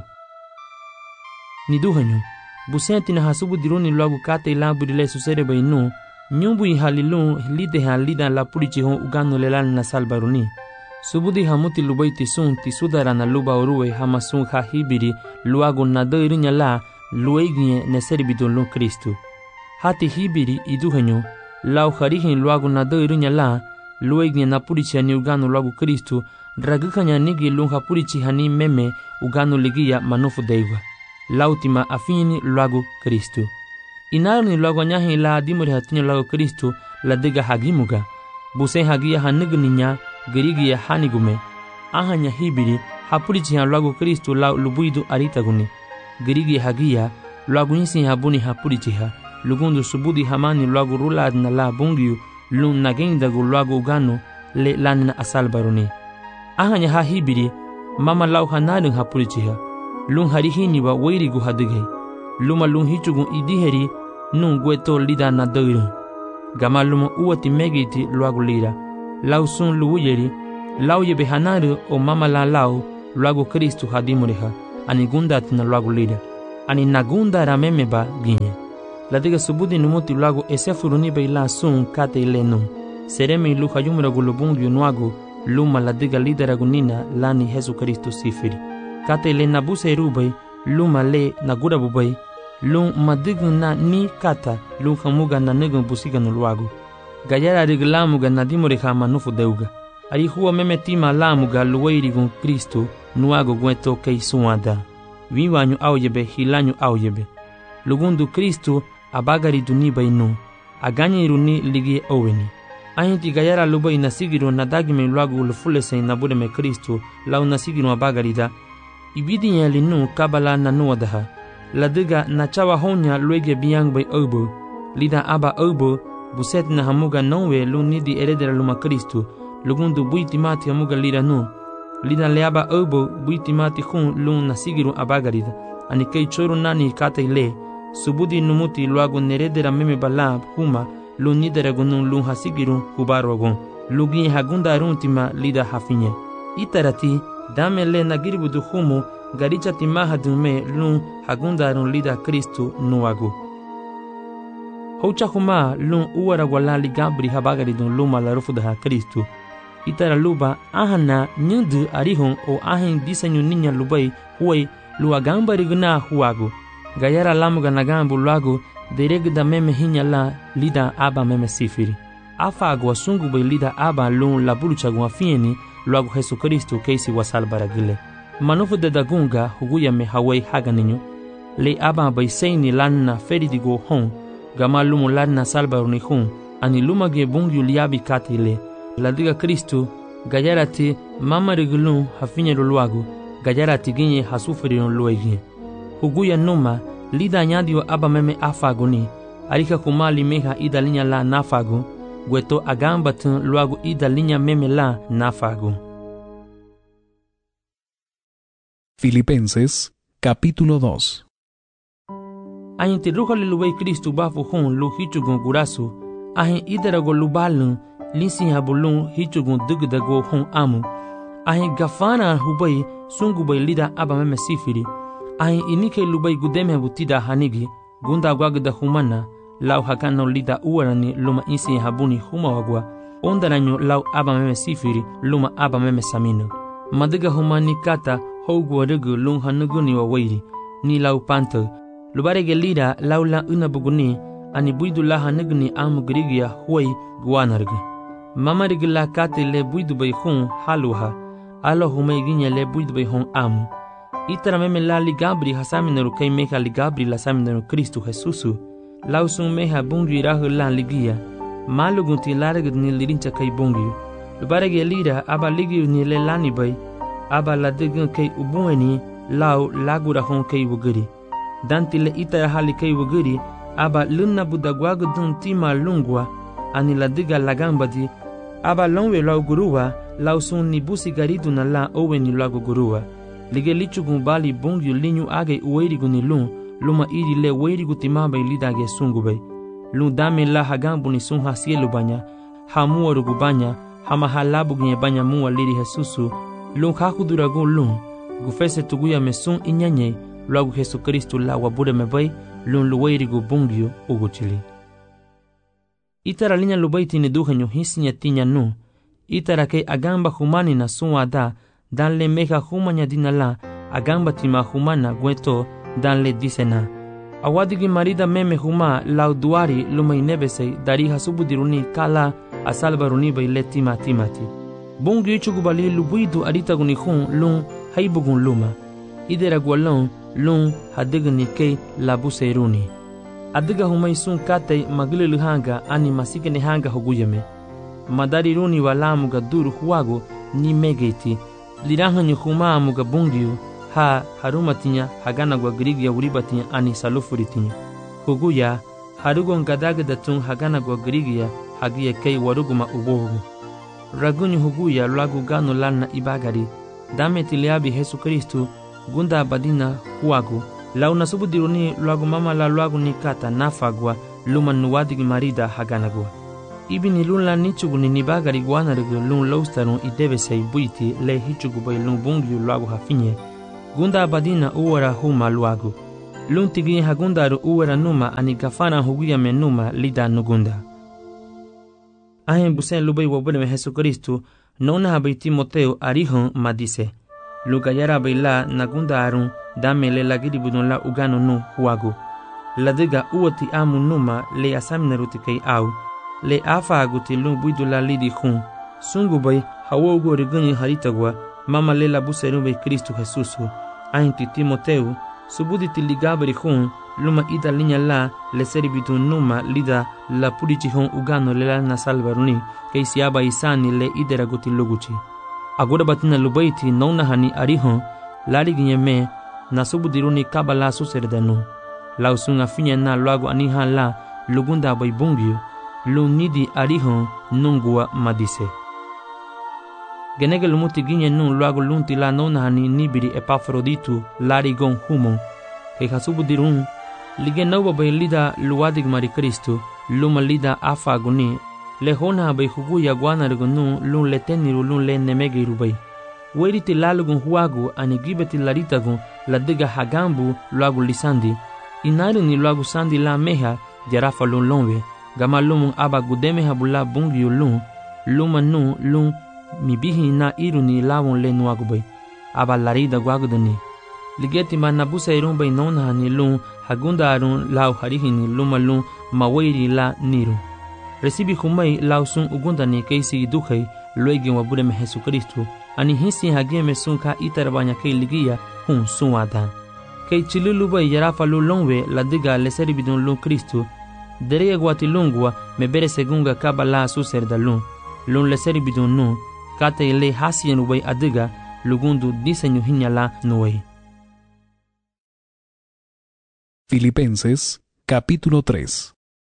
Niduhanyu. Busenti na hasubu diruni luagu kate ilabudile susere bai nu. Nyumbu ihalilun lidehan lidan la purichi hon ugano lelan na salbaruni. Subudi hamuti lubaiti sun ti sudara na luba oruwe hamasun ha hibiri luagu na doirinya la lueginye ne serbido lu Kristu. Hati hibiri iduhenyo lau harihin luagu na doirinya la lueginye na purichi hani uganu luagu Kristu dragukanya nigi lunha purichi hani meme uganu ligia manufu deiwa. Lautima afini luagu Kristu. Inaruni luagu nyahin la adimuri hatinya luagu Kristu la diga hagimuga. Busen hagia hanigninya gerigia hanigume. Ahanya hibiri hapurichi han luagu Kristu lau lubuidu aritaguni. Gerigia hagia luagu nisi habuni hapurichi ha. Lugundu subudi hamani luagu rulad na la bungiu lun nagendagu luagu uganu le lanina asalbaruni. Ahanya ha hibiri mama lau hanadun hapurichi ha. Lun harihini wa weirigu hadige. Luma lun hichugun idiheri nun gueto lida na doiru. Gama luma uwati megiti luagu lira. Lau sun luuyeri lau yebe hanaru o mama la lau luagu Kristu hadimureha ani gunda tina luagu lida ani nagunda rameme ba ginye ladiga subudi numuti luagu esefuruni be la sun kate ilenu sereme ilu hayumura gulubungu nuagu luma ladiga lidera gunina lani Jesu Kristu sifiri kate ile nabuse rubai luma le nagura bubai lum madigu na ni kata lum hamuga na negun busiga no luagu gayara riglamuga nadimureha manufu deuga ari huwa meme tima lamuga luweirigun Kristu nuago gueto kei suada vivanyu auyebe hilanyu auyebe lugundu Kristu abagari duniba inu aganya iruni ligi oweni ayinti gayara lubai nasigiru nadagime luagu lufulese nabudeme Kristu lau nasigiru abagarida ibidi nyelinu kabala nanuadaha ladiga nachawa honya luege biang bay obo lida aba obo buset na hamuga nowe lunidi eredera luma Kristu lugundu buitimati hamuga lida nu lida leaba obo buitimati hun lun nasigiru abagarida ani kei choru nani kate le subudi numuti luagu neredera meme balab huma lun nidera gunun lun hasigiru hubarogun lugi hagunda aruntima lida hafinye itarati dame le nagiribudu humu garicha timaha dume lun hagunda arun lida Kristu nuagu Hocha huma lun uara walali gabri habagaridun luma la rufudaha Kristu itara luba ahana nyudu arihon o ahin disenyu ninya lubai huai luagamba rigna huagu gayara lamuga nagambu luagu deregda meme hinya la lida aba meme sifiri afa agwa sungu bai lida aba lun la buluchagu afieni luagu Jesu Kristu keisi wasalbaragile manufu de dagunga huguya me hawai haganinyo le aba bai seini lanna feridigo hon gama lumu lanna salbaruni hun ani lumage bungu liabi katile ladiga Kristu gayarati mama rigulun hafinya luagu gayarati ginye hasufiri luegi huguya numa lida nyadio aba meme afaguni alika kumali meha ida linya la nafagu gweto agamba tun luagu ida linya meme la nafagu. Filipenses capítulo 2. Ayinti ruhali luwei Kristu bafu hun lu hichugun gurasu ahin iderago lubalun linsin habulun hichugun dugdago hun amu ahin gafana hubai sungubai lida aba meme sifiri ahin inike lubai gudeme butida hanigi gunda gwagda humana lau hakano lida uarani luma insin habuni huma wagwa ondaranyo lau aba meme sifiri luma aba meme samino madiga humani kata hogwa rugu lun hanuguni wa wairi ni lau panto lubarege lida laula unabuguni ani buidu la hanugni am grigia huai guanarg mama rigla kate le buidu bay hun haluha alo humay ginya le buidu bay hun am itara meme la ligabri hasaminaru kay meha ligabri la saminaru Kristu Jesusu lausun meha bungi rahu la ligia malugunti larag ni lirincha kay bungi lubarege lida aba ligi ni le lani bay aba la digun kay ubueni lau lagura hun kay wuguri dantile itara hali kay wuguri aba lunna budagwagu dun tima lungwa ani la diga lagambadi aba lonwe lau guruwa lau sun ni busi garidu na la owe ni lagu guruwa lige lichugun bali bungyu linyu age uweirigu ni luma iri le weirigu timaba ilidage sungubay lun dame la hagambu ni sun hasielu banya hamuwa rugu banya hama halabu ginye banya muwa liri Jesusu lun hakuduragun gufese tuguya mesun inyanye lagu Jesu Kristu la wabude mebay lun luweirigu bungyu uguchili itara linya lubaiti ni duhenyo hisinya tinya nu itara kay agamba humani na sunwada danle meha humanya dinala agamba tima humana gweto danle disena awadigi marida meme huma lauduari lumay nebesay dari hasubudiruni kala asalbaruni bayle timati bungu ichugubali lubuidu aritaguni hun lun haibugun luma idera gwalon lun hadigni kay labuseruni adiga humay sun katay magililu hanga ani masikene hanga hoguyeme madari runi walamuga duru huwago ni megeiti lirahanyu humamuga bungiu ha harumatinya hagana gwa grigia uribatinya ani salufuritinya huguya harugon gadagadatun hagana gwa grigia hagia kay waruguma ubogu ragunyu huguya lagu gano lana ibagari dame tiliabi Jesu Kristu gunda badina huwago launa subudiruni lagu mama la lagu nikata nafagwa luma nuwadigi marida haganagwa ibini lun la nichuguni ni bagari guanargu lun loustarun I devesei buiti le hichugubai lun bungyu luagu hafinye. Gunda abadina uwara huma luagu. Lun tigi hagundaru uwara numa ani gafana huguya me numa lida nugunda. Ahen busen lubai wabure me Jesu Kristu nona habai Timoteo arihon madise. Lugayara baila nagunda arun damele lagiri budun la ugano nu huagu. Ladiga uoti amu numa le asaminaruti kei au. Le afa aguti lun buidu la lidi hun. Sungubai hawogo rigani haritagwa mama le la buserumbe Kristu Jesusu. Ahinti Timoteu subuditi ligabri hun luma ida linya la le seribitu numa lida la pudici hun ugano le la nasalvaruni kei siaba isani le idera guti luguchi. Agora batina lubaiti nona hani arihon lari ginyeme na subudiruni kabala suserdanu. Lausunga finya na luagu aniha la lugunda bai bungyu lunidi arihon nungua madise. Genege lumuti ginye nun luagu lunti la nona hani nibiri Epafroditu lari gon humon kei hasubudirun lige nauba bai lida luadig mari Kristu luma lida afa guni le hona bai huguya guanargunu lun le teniru lun le nemegiru bai. Weriti lalugun huagu ani gibeti laritagun la diga hagambu luagu lisandi. Inari ni luagu sandi la meha jarafa lun lonwe. Gama lumun aba gudeme habula bungiu lun. Luma nu lun mibihi na iru ni lawon le nuagu bai. Aba larida guagudani. Ligeti ma nabusa irun bai nona ni lun hagunda arun lau harihi ni luma lun mawairi la niru. Recibi humai lau sun ugundani keisi idukai luegi wabure me Jesu Kristu. Ani hisi hageme sunka itarabanya kei ligia hun sunwada. Kei chilulu bai yarafa lu longwe la diga le seribidun lun Kristu. Derega guati lungua me bere segunga kaba la suserda lun. Lun le seribidun nu kate le hasien ubai adiga lugundu diseño hinyala nuei. Filipenses capítulo 3.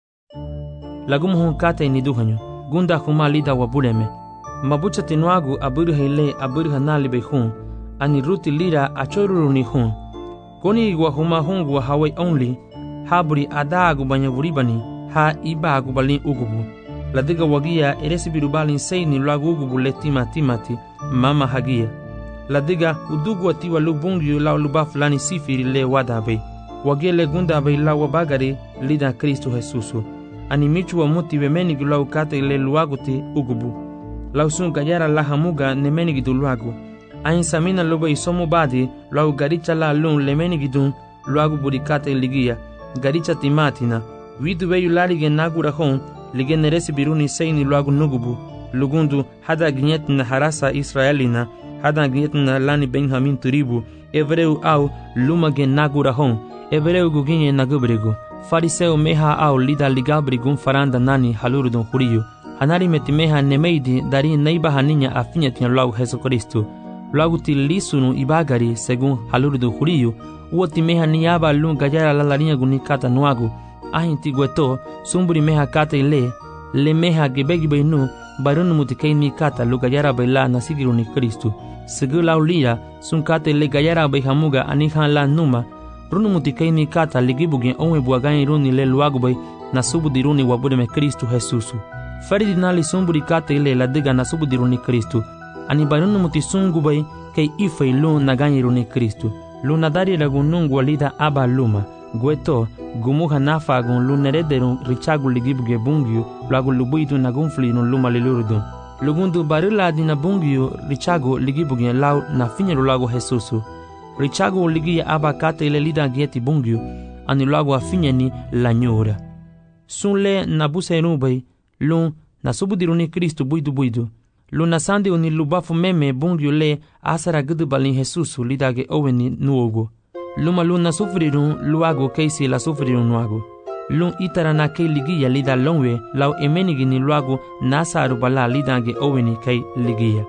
Lagumuhun kate ni duhanyo gunda huma lida wabuleme. Mabucha tinuagu aburha ile aburha nalibe hun ani ruti lira achoruru ni hun. Koni igwa huma hungu wa hawai only haburi adagu banyavuribani ha ibagu balin ugubu. Ladiga wagia eresibiru balin seini lagu ugubu le timati mama hagia. Ladiga udugu atiwa lubungu la luba fulani sifiri le wadabe. Wagia le gunda be la wabagari lida Kristu Jesusu. Ani michu wa muti wemenigi la ukate le luaguti ugubu. Lausun gayara la hamuga nemenigi du luagu. Ain samina loba isomu badi lau garicha la lun lemenigi dun luagu burikate ligia. Garicha timatina. Widu weyu larige nagura hon lige neresi biruni seini luagu nugubu. Lugundu hada gnyetna harasa Israelina. Hada gnyetna lani Benjamin turibu. Evreu au lumage nagura hon. Evreu guginye nagubrigu. Fariseu meha au lida ligabrigun faranda nani halurudun huriyu. Hanari metimeha nemeidi dari neiba haninya afinya tina luagu Jesu Kristu. Luagu ti lisunu ibagari segun halurudun huriyu. Uoti meha niyaba lun gajara la larinya gunikata nuagu. Ahin tigueto sumburi meha kata ile. Le meha gebegi nu barunu mutikei ni kata lu gajara baila nasigiru ni Kristu. Segu lau lira sun kata ile gajara bai hamuga anihan la numa. Runu mutikei ni kata ligibugin onwe buagani runi le luagu bai nasubudiruni wabudeme Kristu Jesusu. Feridinali sumburi kata ile la diga nasubudiruni Kristu. Ani barunu mutisungu bai kei ifei lu naganyiruni Kristu. Lu nadari lagunungu walida aba luma. Gueto gumuha nafa gun lu nerederun richagu ligibuge bungyu luagu lubuidu nagunflinu luma lilurudun. Lugundu barila dina bungyu richagu ligibuge lau na finyeru luagu Jesusu. Richagu ligia aba kata ile lida gieti bungyu ani luagu afinyeni la nyura. Sunle nabuse nubai lu nasubudiruni Kristu buidu. Lu nasandi uni lubafu meme bungyu le asara gudu balin Jesusu lidage oweni nuogo. Luma luna sufrirun luago keisi la sufrirun nuago. Lun itara na kei ligia lida longwe lau emenigi ni luago nasaru bala lidange oweni kei ligia.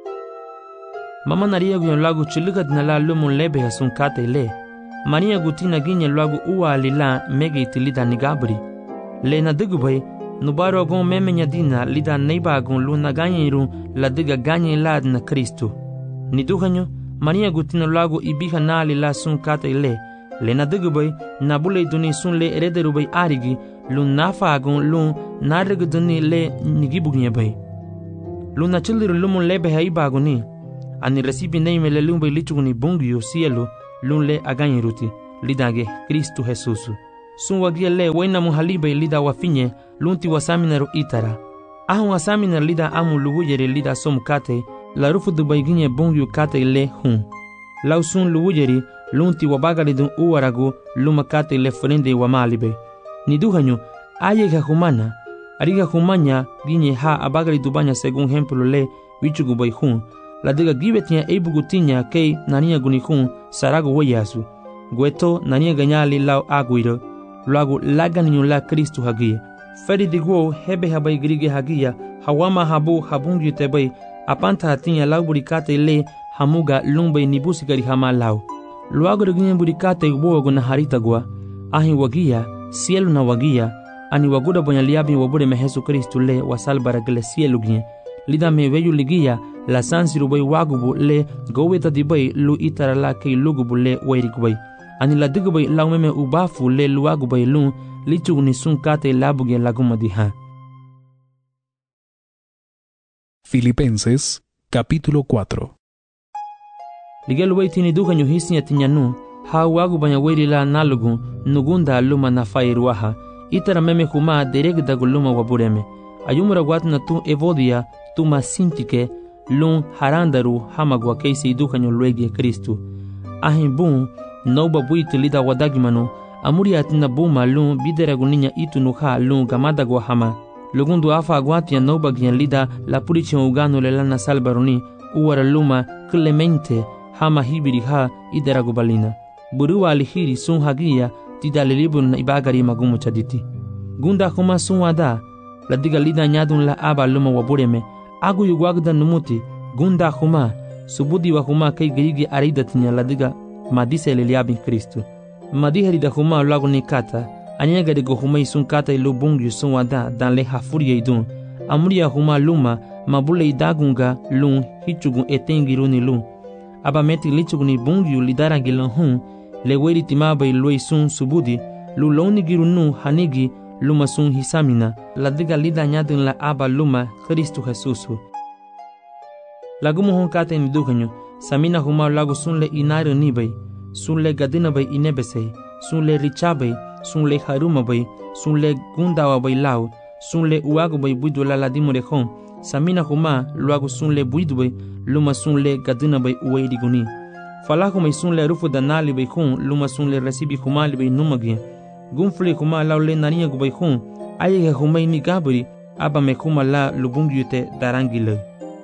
Mama naria guyon luago chiligat na la lumun lebe hasun kate le. Maria gutina ginye luago uwa lila mege iti lida nigabri. Le na digubay nubaro agon meme nyadina lida neiba agon luna ganyirun la diga ganye lad na Kristu. Niduhanyo Maria gutina luago ibiha nali la sun kata ile Le na degbai na bule duni sun le erederu bai arigi lun na fagun lun na reg duni le nigibugne bai. Lun na childiru lumun lebe hai baguni. Ani recibi neime le lun bai lichuguni bungyu cielo lun le aganyiruti lidage Cristo Jesus. Sun wagia le waina muhalibe lida wafinye lunti wasaminaru itara. Ahun wasaminar lida amu luwujere lida somkate la rufu dubaiginye bungyu kate le hun. Lau sun luwujeri lunti wabagalidun uwaragu luma kate le frende wamalibe. Niduhanyu ayega humana ariga humanya ginye ha abagalidubanya según ejemplo le wichugubai hun. La diga gibetinya ebugutinya kei nania gunihun sarago weyasu. Gueto nania ganyali lau aguiro. Luagu laganiñu la Cristo hagia. Feri diguo hebe habai grige hagia. Hawama habu habungi tebai. Apanta hatinya lau burikate le hamuga lumbai nibusigari hama lau. Luagu reginye burikate ubogo na harita gua. Ahi wagia, cielo na wagia. Ani waguda bonya liabi wabure me Jesu Cristo le wasalbara gele cielo ginye. Lida me veyu ligia la sansiru bai wagubu le goweta di bai lu itara la kei lugubu le wairik bai. Ani la digu bai lau meme ubafu le luagu bai lun lichu ni sun kate labuge laguma diha. Filipenses capítulo 4. Ligelu bai tini duka nyu hisinya tinyanu ha wagu banya wairi la nalugu nugunda luma na fairuaha itara meme huma deregdagu luma wabureme. Ayumura watna tu evodia tu masintike lun harandaru hamagwa keisi duka nyu luegie Kristu. Ahin bun noba buiti lida wadagimano amuri atina buma lun bideraguninha itu nuha lun gamadagwa hama. Lugundu afa aguatia noba gian lida la purichi ugano le lana salbaroni uwara luma clemente hama hibiri ha ideragubalina. Burua alihiri sun hagia tida lelibun na ibagari magumu chaditi. Gunda huma sun wada la diga lida nyadun la aba luma wabureme agu yugwagda numuti gunda huma subudi wa huma kai geigi aridatinya la diga madise leliabin Kristu. Madiheri da huma lagu ni kata anyega de go huma isun kata ilu bungu sun wada dan le hafuria idun amuria huma luma mabule idagunga lun hichugun etengiruni lun aba meti lichuguni bungu lidarangilon hun le weri timaba ilu isun subudi lu loni girunu hanigi luma sun hisamina la diga lida nyadun la aba luma Kristu Jesusu. Lagu mohon kata ni dukanyo samina huma lagu sunle inaru nibai sunle gadina bai inebesei sunle richabai sunle haruma bai sunle gundawa bai lau sunle uago bai buidu la ladimore hon samina huma luagu sunle buidu bai luma sunle gadina bai uweiri guni falaku mai sunle rufu danali bai hon luma sunle resibi humali bai numagi gunfli huma lau le nania gu bai hon ayege humai ni gabri aba me huma la lubungyute darangile.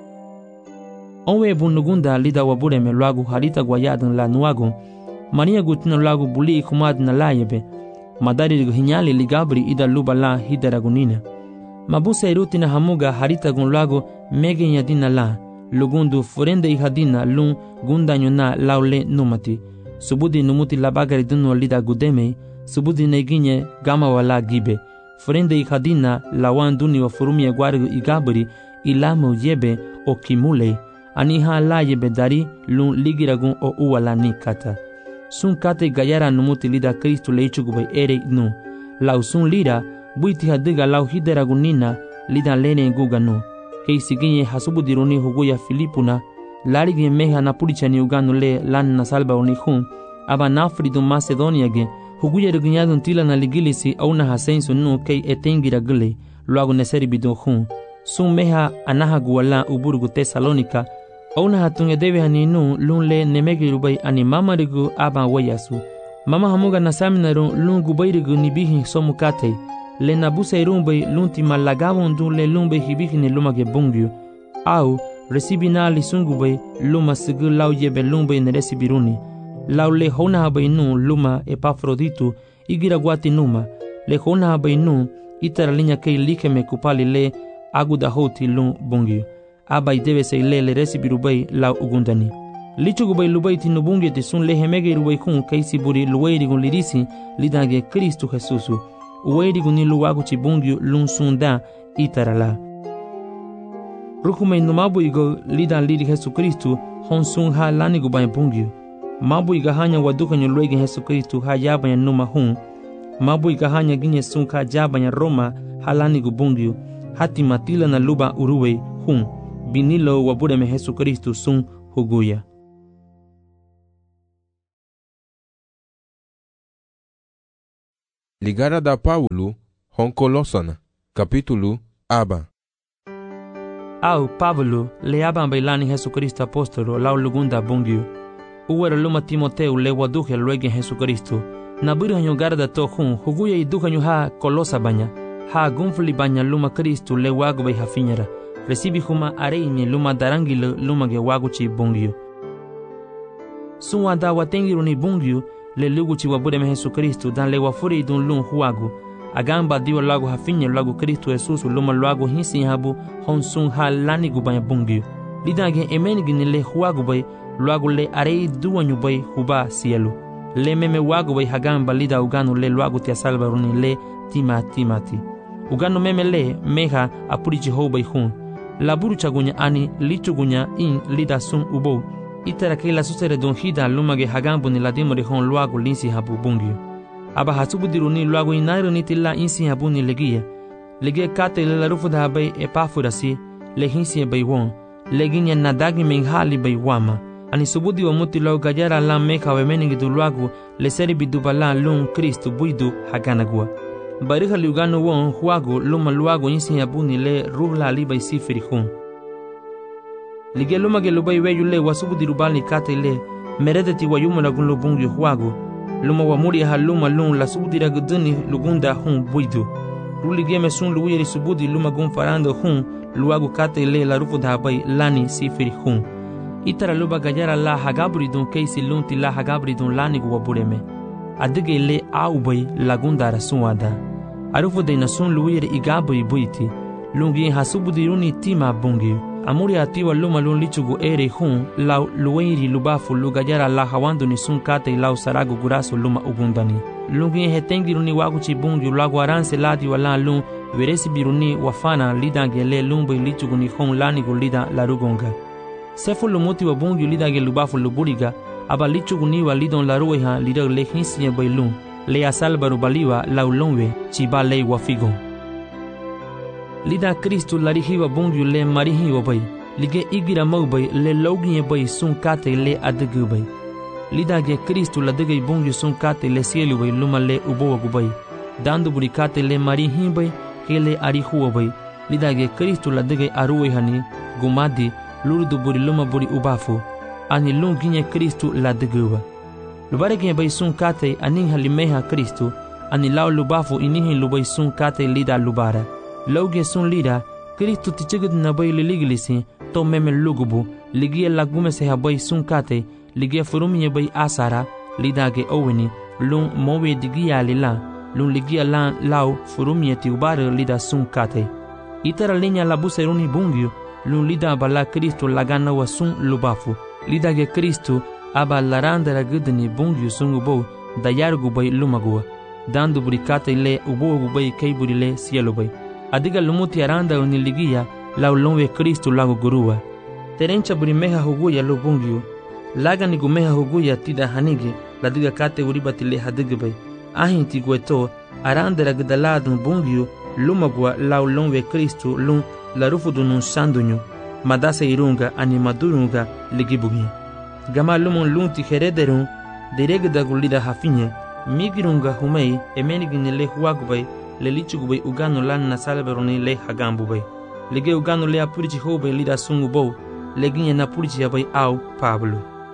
Onwe bunugunda lida wabureme luagu harita guayadun la nuagu mania gutina luagu buli humad na layebe madari hinyali ligabri ida luba la hidaragunina mabusa irutina hamuga harita gun luagu mege nyadina la lugundu furende ihadina lun gunda nyona laule numati subudi numuti labagari dunu lida gudeme subudi neginye gama wala gibe furende ihadina lawan duni wa furumia gwarigu igabri ilamu yebe o kimule aniha la yebe dari lun ligiragun o uwala ni kata. Sun kate gayara numuti lida Kristu leichugubai ere nu. Lau sun lira buiti hadiga lau hideragunina lida lene guganu. Kei siginye hasubudiruni huguya Filipuna larigi meha na purichani uganu le lan na salba unihun aba nafridu Macedonia ge huguya regunyadun tila na ligilisi au na hasensu nu kei etengira gule luagu neseri bidun hun. Sun meha anaha guwala uburgu Tesalonika Ona hatunge debe haninu lun le nemegi rubai ani mama rigu aba wayasu. Mama hamuga nasaminaru lun gubairigu nibihi somukate. Le nabusa irumbai lunti malagavon dun le lumbe hibihi ni lumage bungyu. Au resibina li sungubai luma sigu lau yebe lumbai ne resibiruni. Lau le hona habai nu luma Epafroditu igira guati numa. Le hona habai nu itara linya kei likeme kupali le aguda hoti lun bungyu. Abai debe se le resibirubai lau ugundani. Lichugubai lubai tinubungi te sun le hemege rubai kun kaisi buri luwairi gun lirisi lidage Kristu Jesusu. Uwairi gun niluwagu chibungi lun sunda itarala. Rukume numabu igo lidan liri Jesu Kristu hon sun ha lani gubai bungi. Mabu igahanya wadukanyo luege Yesu Kristu hayabanya numa hun. Mabu igahanya ginye sunka jabanya Roma halani gubungyo. Hati matila na luba uruwe hun. Binilo wabureme Yesu Kristu sun huguya. Ligara da Paulo, hon Colosana, capítulo aba. Au Pablo le aban bailani Yesu Kristo apostolo lau lugunda bungyo. Uwera luma Timoteu le waduhe luege Yesu Kristo. Na burihanyo garda to hun huguya iduhanyo ha Colosa banya. Ha gunfli banya luma Kristo le wagu bai hafinyara. Recibi huma areime luma darangile luma ge wagu chi bungyo. Suwa da watengiru ni bungyo le lugu chi wabureme Yesu Kristo dan le wafuri idun lun huagu. Agamba diwa lagu hafinya lagu Kristo Jesus luma lagu hinsi habu hon sun ha lani gubanya bungyo. Lidange emenigi ni le huagu bai lagu le arei duwanyu bai huba cielo. Le meme wagu bai hagamba lida uganu le lagu tia salvaruni le timati. Uganu meme le meha apurichi ho bai hun. Laburu chagunya ani lichugunya in lida sun ubo. Itara ke la susere don hida lumage hagambu ni ladimo de hon lagu linsi habu bungyo. Aba hasubudiru ni luago inairu ni tila insi habu ni legia. Legia kate le la rufu da bai epafurasi, le hinsi bai won, leginya nadagi menghali bai wama. Ani subudi wa muti lau gajara la meka wemenigi du luago, le seri bidubala lun Kristu buidu haganagua. Bariha liugano won huago luma luago insi habu ni le ruhla li bai sifiri hun. Legia luma ge lubai weyu le wasubudiru bali kate le, meredeti wa yumu lagun lubungi huago. Luma wa muri haluma lun la subudira guduni lugunda hun buidu. Ruli geme sun luwiri subudi luma gun farando hun luagu kate le la rufu dhabai lani sifiri hun. Itara luba gajara la hagabri dun keisi lunti la hagabri dun lani guwa bureme. Adige le aubai lagunda rasuada. Arufu de na sun luwiri igabri buiti. Lungi hasubudiruni tima bungi. Amuri atiwa luma lun lichugu ere hun lau luweiri lubafu lugajara la hawandu ni sun kate lau saragu gurasu luma ugundani. Lungi hetengiruni waguchi bungi lagu aranse ladi wala lun veresi biruni wafana lidange le lumbu lichugu ni hun lanigu lida larugonga. Sefu lumuti wa bungi lidange lubafu luburiga aba lichugu ni wa lidon larueha lida le hinsiye bailun le asalbaru baliwa lau lunwe chiba le wafigon. Lida Kristu larihiwa bungyu le marihiwa bai. Lige igira mau bai le lauginye bai sun kate le adigu bai. Lida ge Kristu ladigay bungyu sun kate le sielu bai luma le ubowa bai. Dandu buri kate le marihi bai ke le arihuwa bai. Lida ge Kristu ladigay aruwe hani gumadi lurdu buri luma buri ubafu. Ani lunginye Kristu ladiguwa. Lubarege bai sun kate aning halimeha Kristu. Ani lau lubafu inihin lubai sun kate lida lubara. Lauge sun lida, Kristu tichigid na bai liligilisi, to meme lugubu, ligia lagume se habai sun kate, ligia furumye bai asara, lidage oweni, lun mowe digia lila, lun ligia lan lau furumye tiubare lida sun kate. Itara linya labuse runi bungyu, lun lida bala Kristu lagana wa sun lubafu, lidage Kristu aba larandara gudni bungyu sun ubo, dayargu bai lumagua, dandu burikate le ubo bai kaiburi le cielo bai. Adiga lumuti aranda uniligia lau lonwe Kristu lagu gurua. Terencha burimeha huguya lubungyu. Laga ni gumeha huguya tida hanigi ladiga kate uribati le hadigbai. Ahinti gueto aranda ragdaladun bungyu lumagua lau lonwe Kristu lun larufudu nun sandunyu. Madasa irunga animadurunga ligibugi. Gama lumun lunti herederun diregda gulida hafinye. Migirunga humei emenigini le huagbai. Le lichugu bai ugano lan na salveroni le hagambu bai. Lege ugano le apurichi ho bai lida sungu bou. Leginye na purichi bai au Pablo.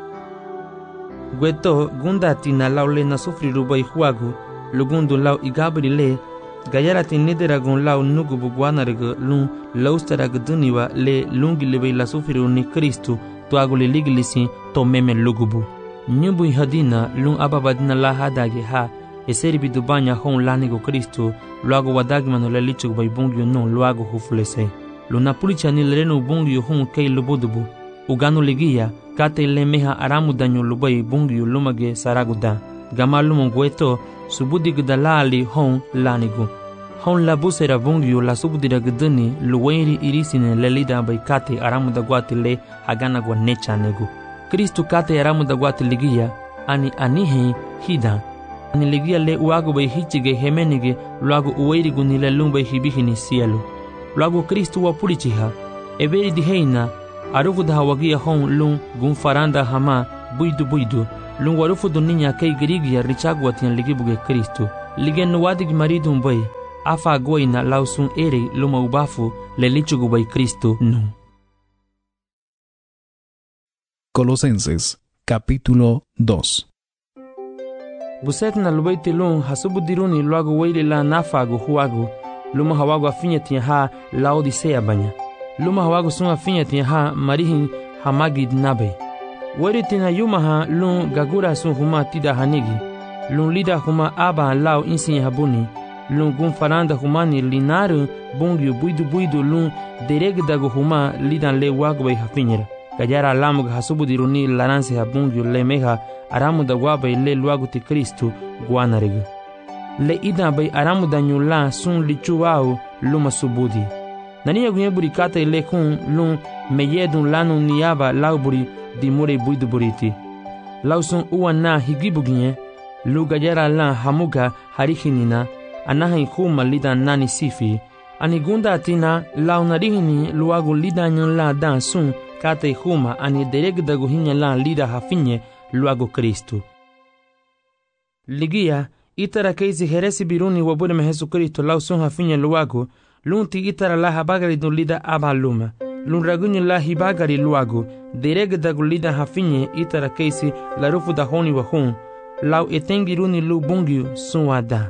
Gueto gundati na lau le na sufriru bai huagu. Lugundu lau igabri le. Gayarati nideragun lau nugubu guanarega lun laustaraga duniwa le lungi le bai la sufriru ni Kristu. Tuagu le ligilisi to meme lugubu. Nyubu hadina lun ababadina la hadage ha. Eseri bidubanya hon lanigo Kristu, luago wadagmano le lichug bai bungyo non luago hufulese. Luna pulicha ni lereno bungyo hon kei lubudubu. Ugano ligia, kate le meha aramu danyo lubai bungyo lumage saraguda. Gama lumon gueto, subudi gdalali hon lanigo. Hon labusera bungyo la subudira gdani luwairi irisine le lida bai kate aramu da guate le hagana gwa necha nego. Kristu kate aramu da guate ligia, ani anihi hida. Ani ligia le uago bai hichige hemenige, luago uweirigu ni le lumbai hibihini cielo. Luago Kristu wa purichiha, everi di heina, arufu da hawagia hon lung gun faranda hama, buidu, lung warufu do ninya kei girigia richagu atian ligibuge Kristu. Ligen wadig maridum bai, afa goina lausun ere luma ubafu le lichugu bai Kristu nu. Colosenses, capítulo 2. Buset na lubaiti lung hasubudiruni luago weile la nafagu huagu, luma hawagu afinya tia ha Laodicea banya. Luma hawagu sun afinya tia ha marihin hamagid nabe. Weri tina yuma ha lung gagura sun huma tida hanigi, lung lida huma aba lao insin habuni, lung gun faranda humani linaru bungiu buidu lung deregdagu huma lidan le wagu bai hafinyera. Gajara alamug hasubudiruni laranse habungiu le meha aramu da wabai le luagu ti Kristu guanaregu. Le ida bai aramu da nyula sun lichuau luma subudi. Nania gunye buri kata ile kun lung meyedun lanu niaba lauburi di mure buidu buriti. Lau sun uana higibuginye lu gajara la hamuga harihinina anaha ikuma lida nani sifi. Ani gunda atina lau narihini luagu lida nyula dan sun kata ihuma ani deregda guhinya la lida hafinye luago Kristu. Ligia, itara keisi heresi biruni wabure mehesu Kristu lau sun hafinye luago, lunti itara la habagari dun lida aba luma. Lun ragunye la hibagari luago, deregda gu lida hafinye itara keisi la rufu da honi wa hun, lau etengiruni lu bungiu sun wada.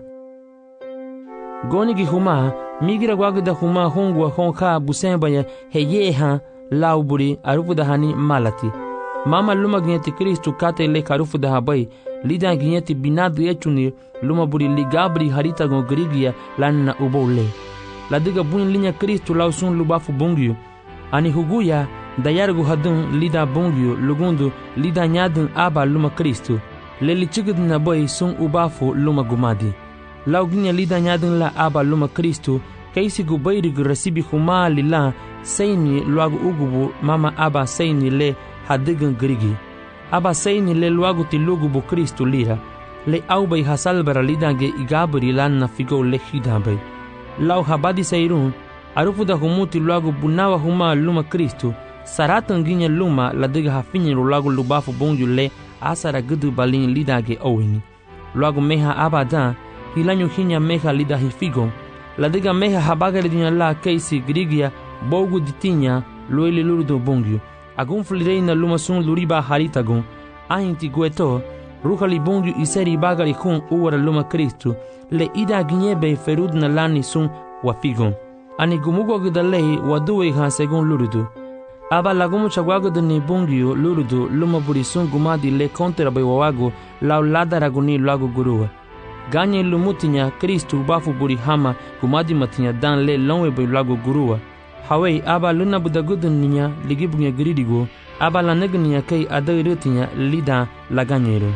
Goni gi huma, migira guagu da huma hungu wa honka busemba ya heyeha lau buri arufu da hani malati. Mama luma ginyati Kristu kate le karufu da habai, lida ginyati binadu echuni luma buri ligabri harita gon grigia lanna ubole. Ladiga buin linya Kristu lau sun lubafu bungiu, ani huguya dayargu hadun lida bungiu lugundu lida nyadun aba luma Kristu, le lichigid na boy sun ubafu luma gumadi. Lau ginya lida nyadun la aba luma Kristu, kaisi gubayrigu rasibi huma lila seini luagu ugubu mama aba seini le hadigan grigi. Aba seini le luagu ti lugubu Kristu lira, le aubay hasalbara lidange igabri lan na figo le hidabay. Lau habadi seirun, arufu da humuti luagu bunawa huma luma Kristu, saratan ginya luma ladiga hafinyi luagu lubafu bonju le asara gudu balin lidage owini. Luagu meha abadan, hilanyu hinya meha lida hifigo, ladiga meha habagari dinya la keisi grigia bogu ditinya lueli lurdo bongiu. Agun flireina luma sun luriba haritagun, ahinti gueto, ruhali bongiu iseri bagari kun uwara luma Kristu, le ida ginyebe ferud na lani sun wafigon. Ani gumugo gidalei waduwe ha segun lurudu. Aba lagumu chagwago de ni bongiu lurudu luma buri sun gumadi le kontera bai wawago lau lada raguni lago gurua. Ganye lumutinya Kristu bafu buri hama gumadi matinya dan le lonwe bai lago gurua. Hawai aba luna budagudun ninya ligibunya giridigo, aba lanegniya kei adairutinya lida laganyero.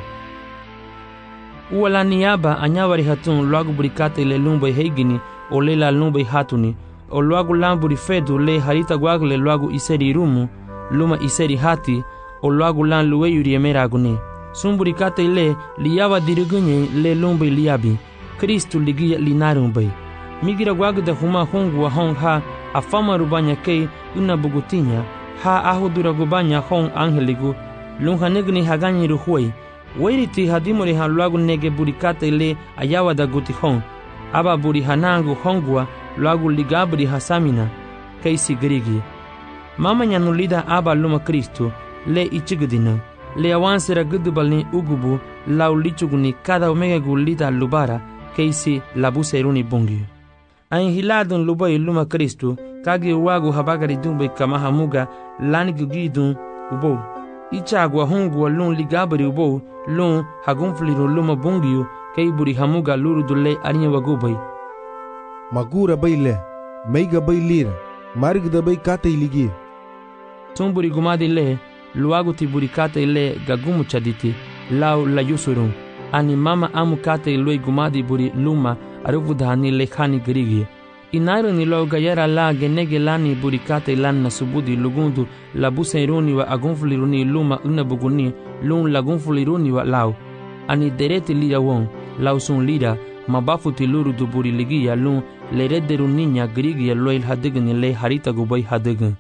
Uwala niaba anyawari hatun luagu burikate le lumbai heigini o le la lumbai hatuni, o luagu lamburi fedu le harita guagu le luagu iseri rumu, luma iseri hati, o luagu lan luweyuri emera agune. Sumburikate le liyawa dirigunye le lumbai liyabi, Kristu ligia linarumbai. Migira guagu da huma hongu wa hong ha afama rubanya kei una bugutinya, ha ahudura gubanya hong angeligu, lunga negni haganyi ruhuei, wairiti hadimori ha luagu nege burikate le ayawa da guti hong, aba buri hanangu hongwa luagu ligabri hasamina, keisi grigi. Mama nyanulida aba luma Kristu, le ichigudina, le awansera gudubalni ugubu, lau lichuguni kada omega lida lubara, keisi labuseruni bungi. Ain hiladun lubai luma Kristu, kagi wagu habagari dumbai kamaha muga, lani gugidun ubo. Ichagwa hongwa lun ligabri ubo, lun hagunfliru luma bungiu, keiburi hamuga luru dule arinya wagubai. Magura baile, meiga bailira, marigda bai kata iligi. Tumburi gumadi le, luagu tiburi kata ile gagumu chaditi, lau la yusurun. Ani mama amu kata iloi gumadi buri luma, arufu dhani lekhani grigi. Inairo ni lo gayara la genege lani burikate lan na subudi lugundu la busairuni wa agunfuliruni luma unabuguni lun lagunfuliruni wa lau. Ani dereti lida won, lau sun lida, mabafuti luru du buri ligiya lun lerederu niña grigia loil hadegan le harita gubay hadegan.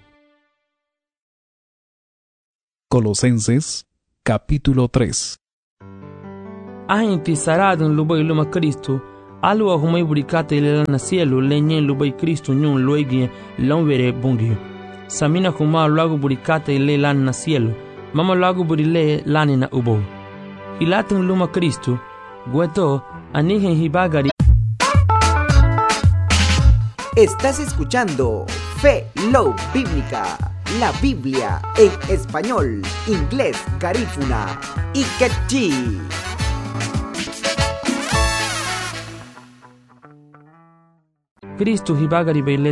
Colosenses, capítulo 3. Ahinti saradun lubay luma Cristo, alu ahumay burikate le na cielo lenyen lubay Cristo nyun loigi lonvere bungi. Samina kuma lagu burikate le lan na cielo, mama lagu burile lani na ubo. Hilatun luma Cristo, gueto anigen hibagari. Estás escuchando Fe Love Bíblica, la Biblia en español, inglés, garífuna y quechí. Cristo hibagari beile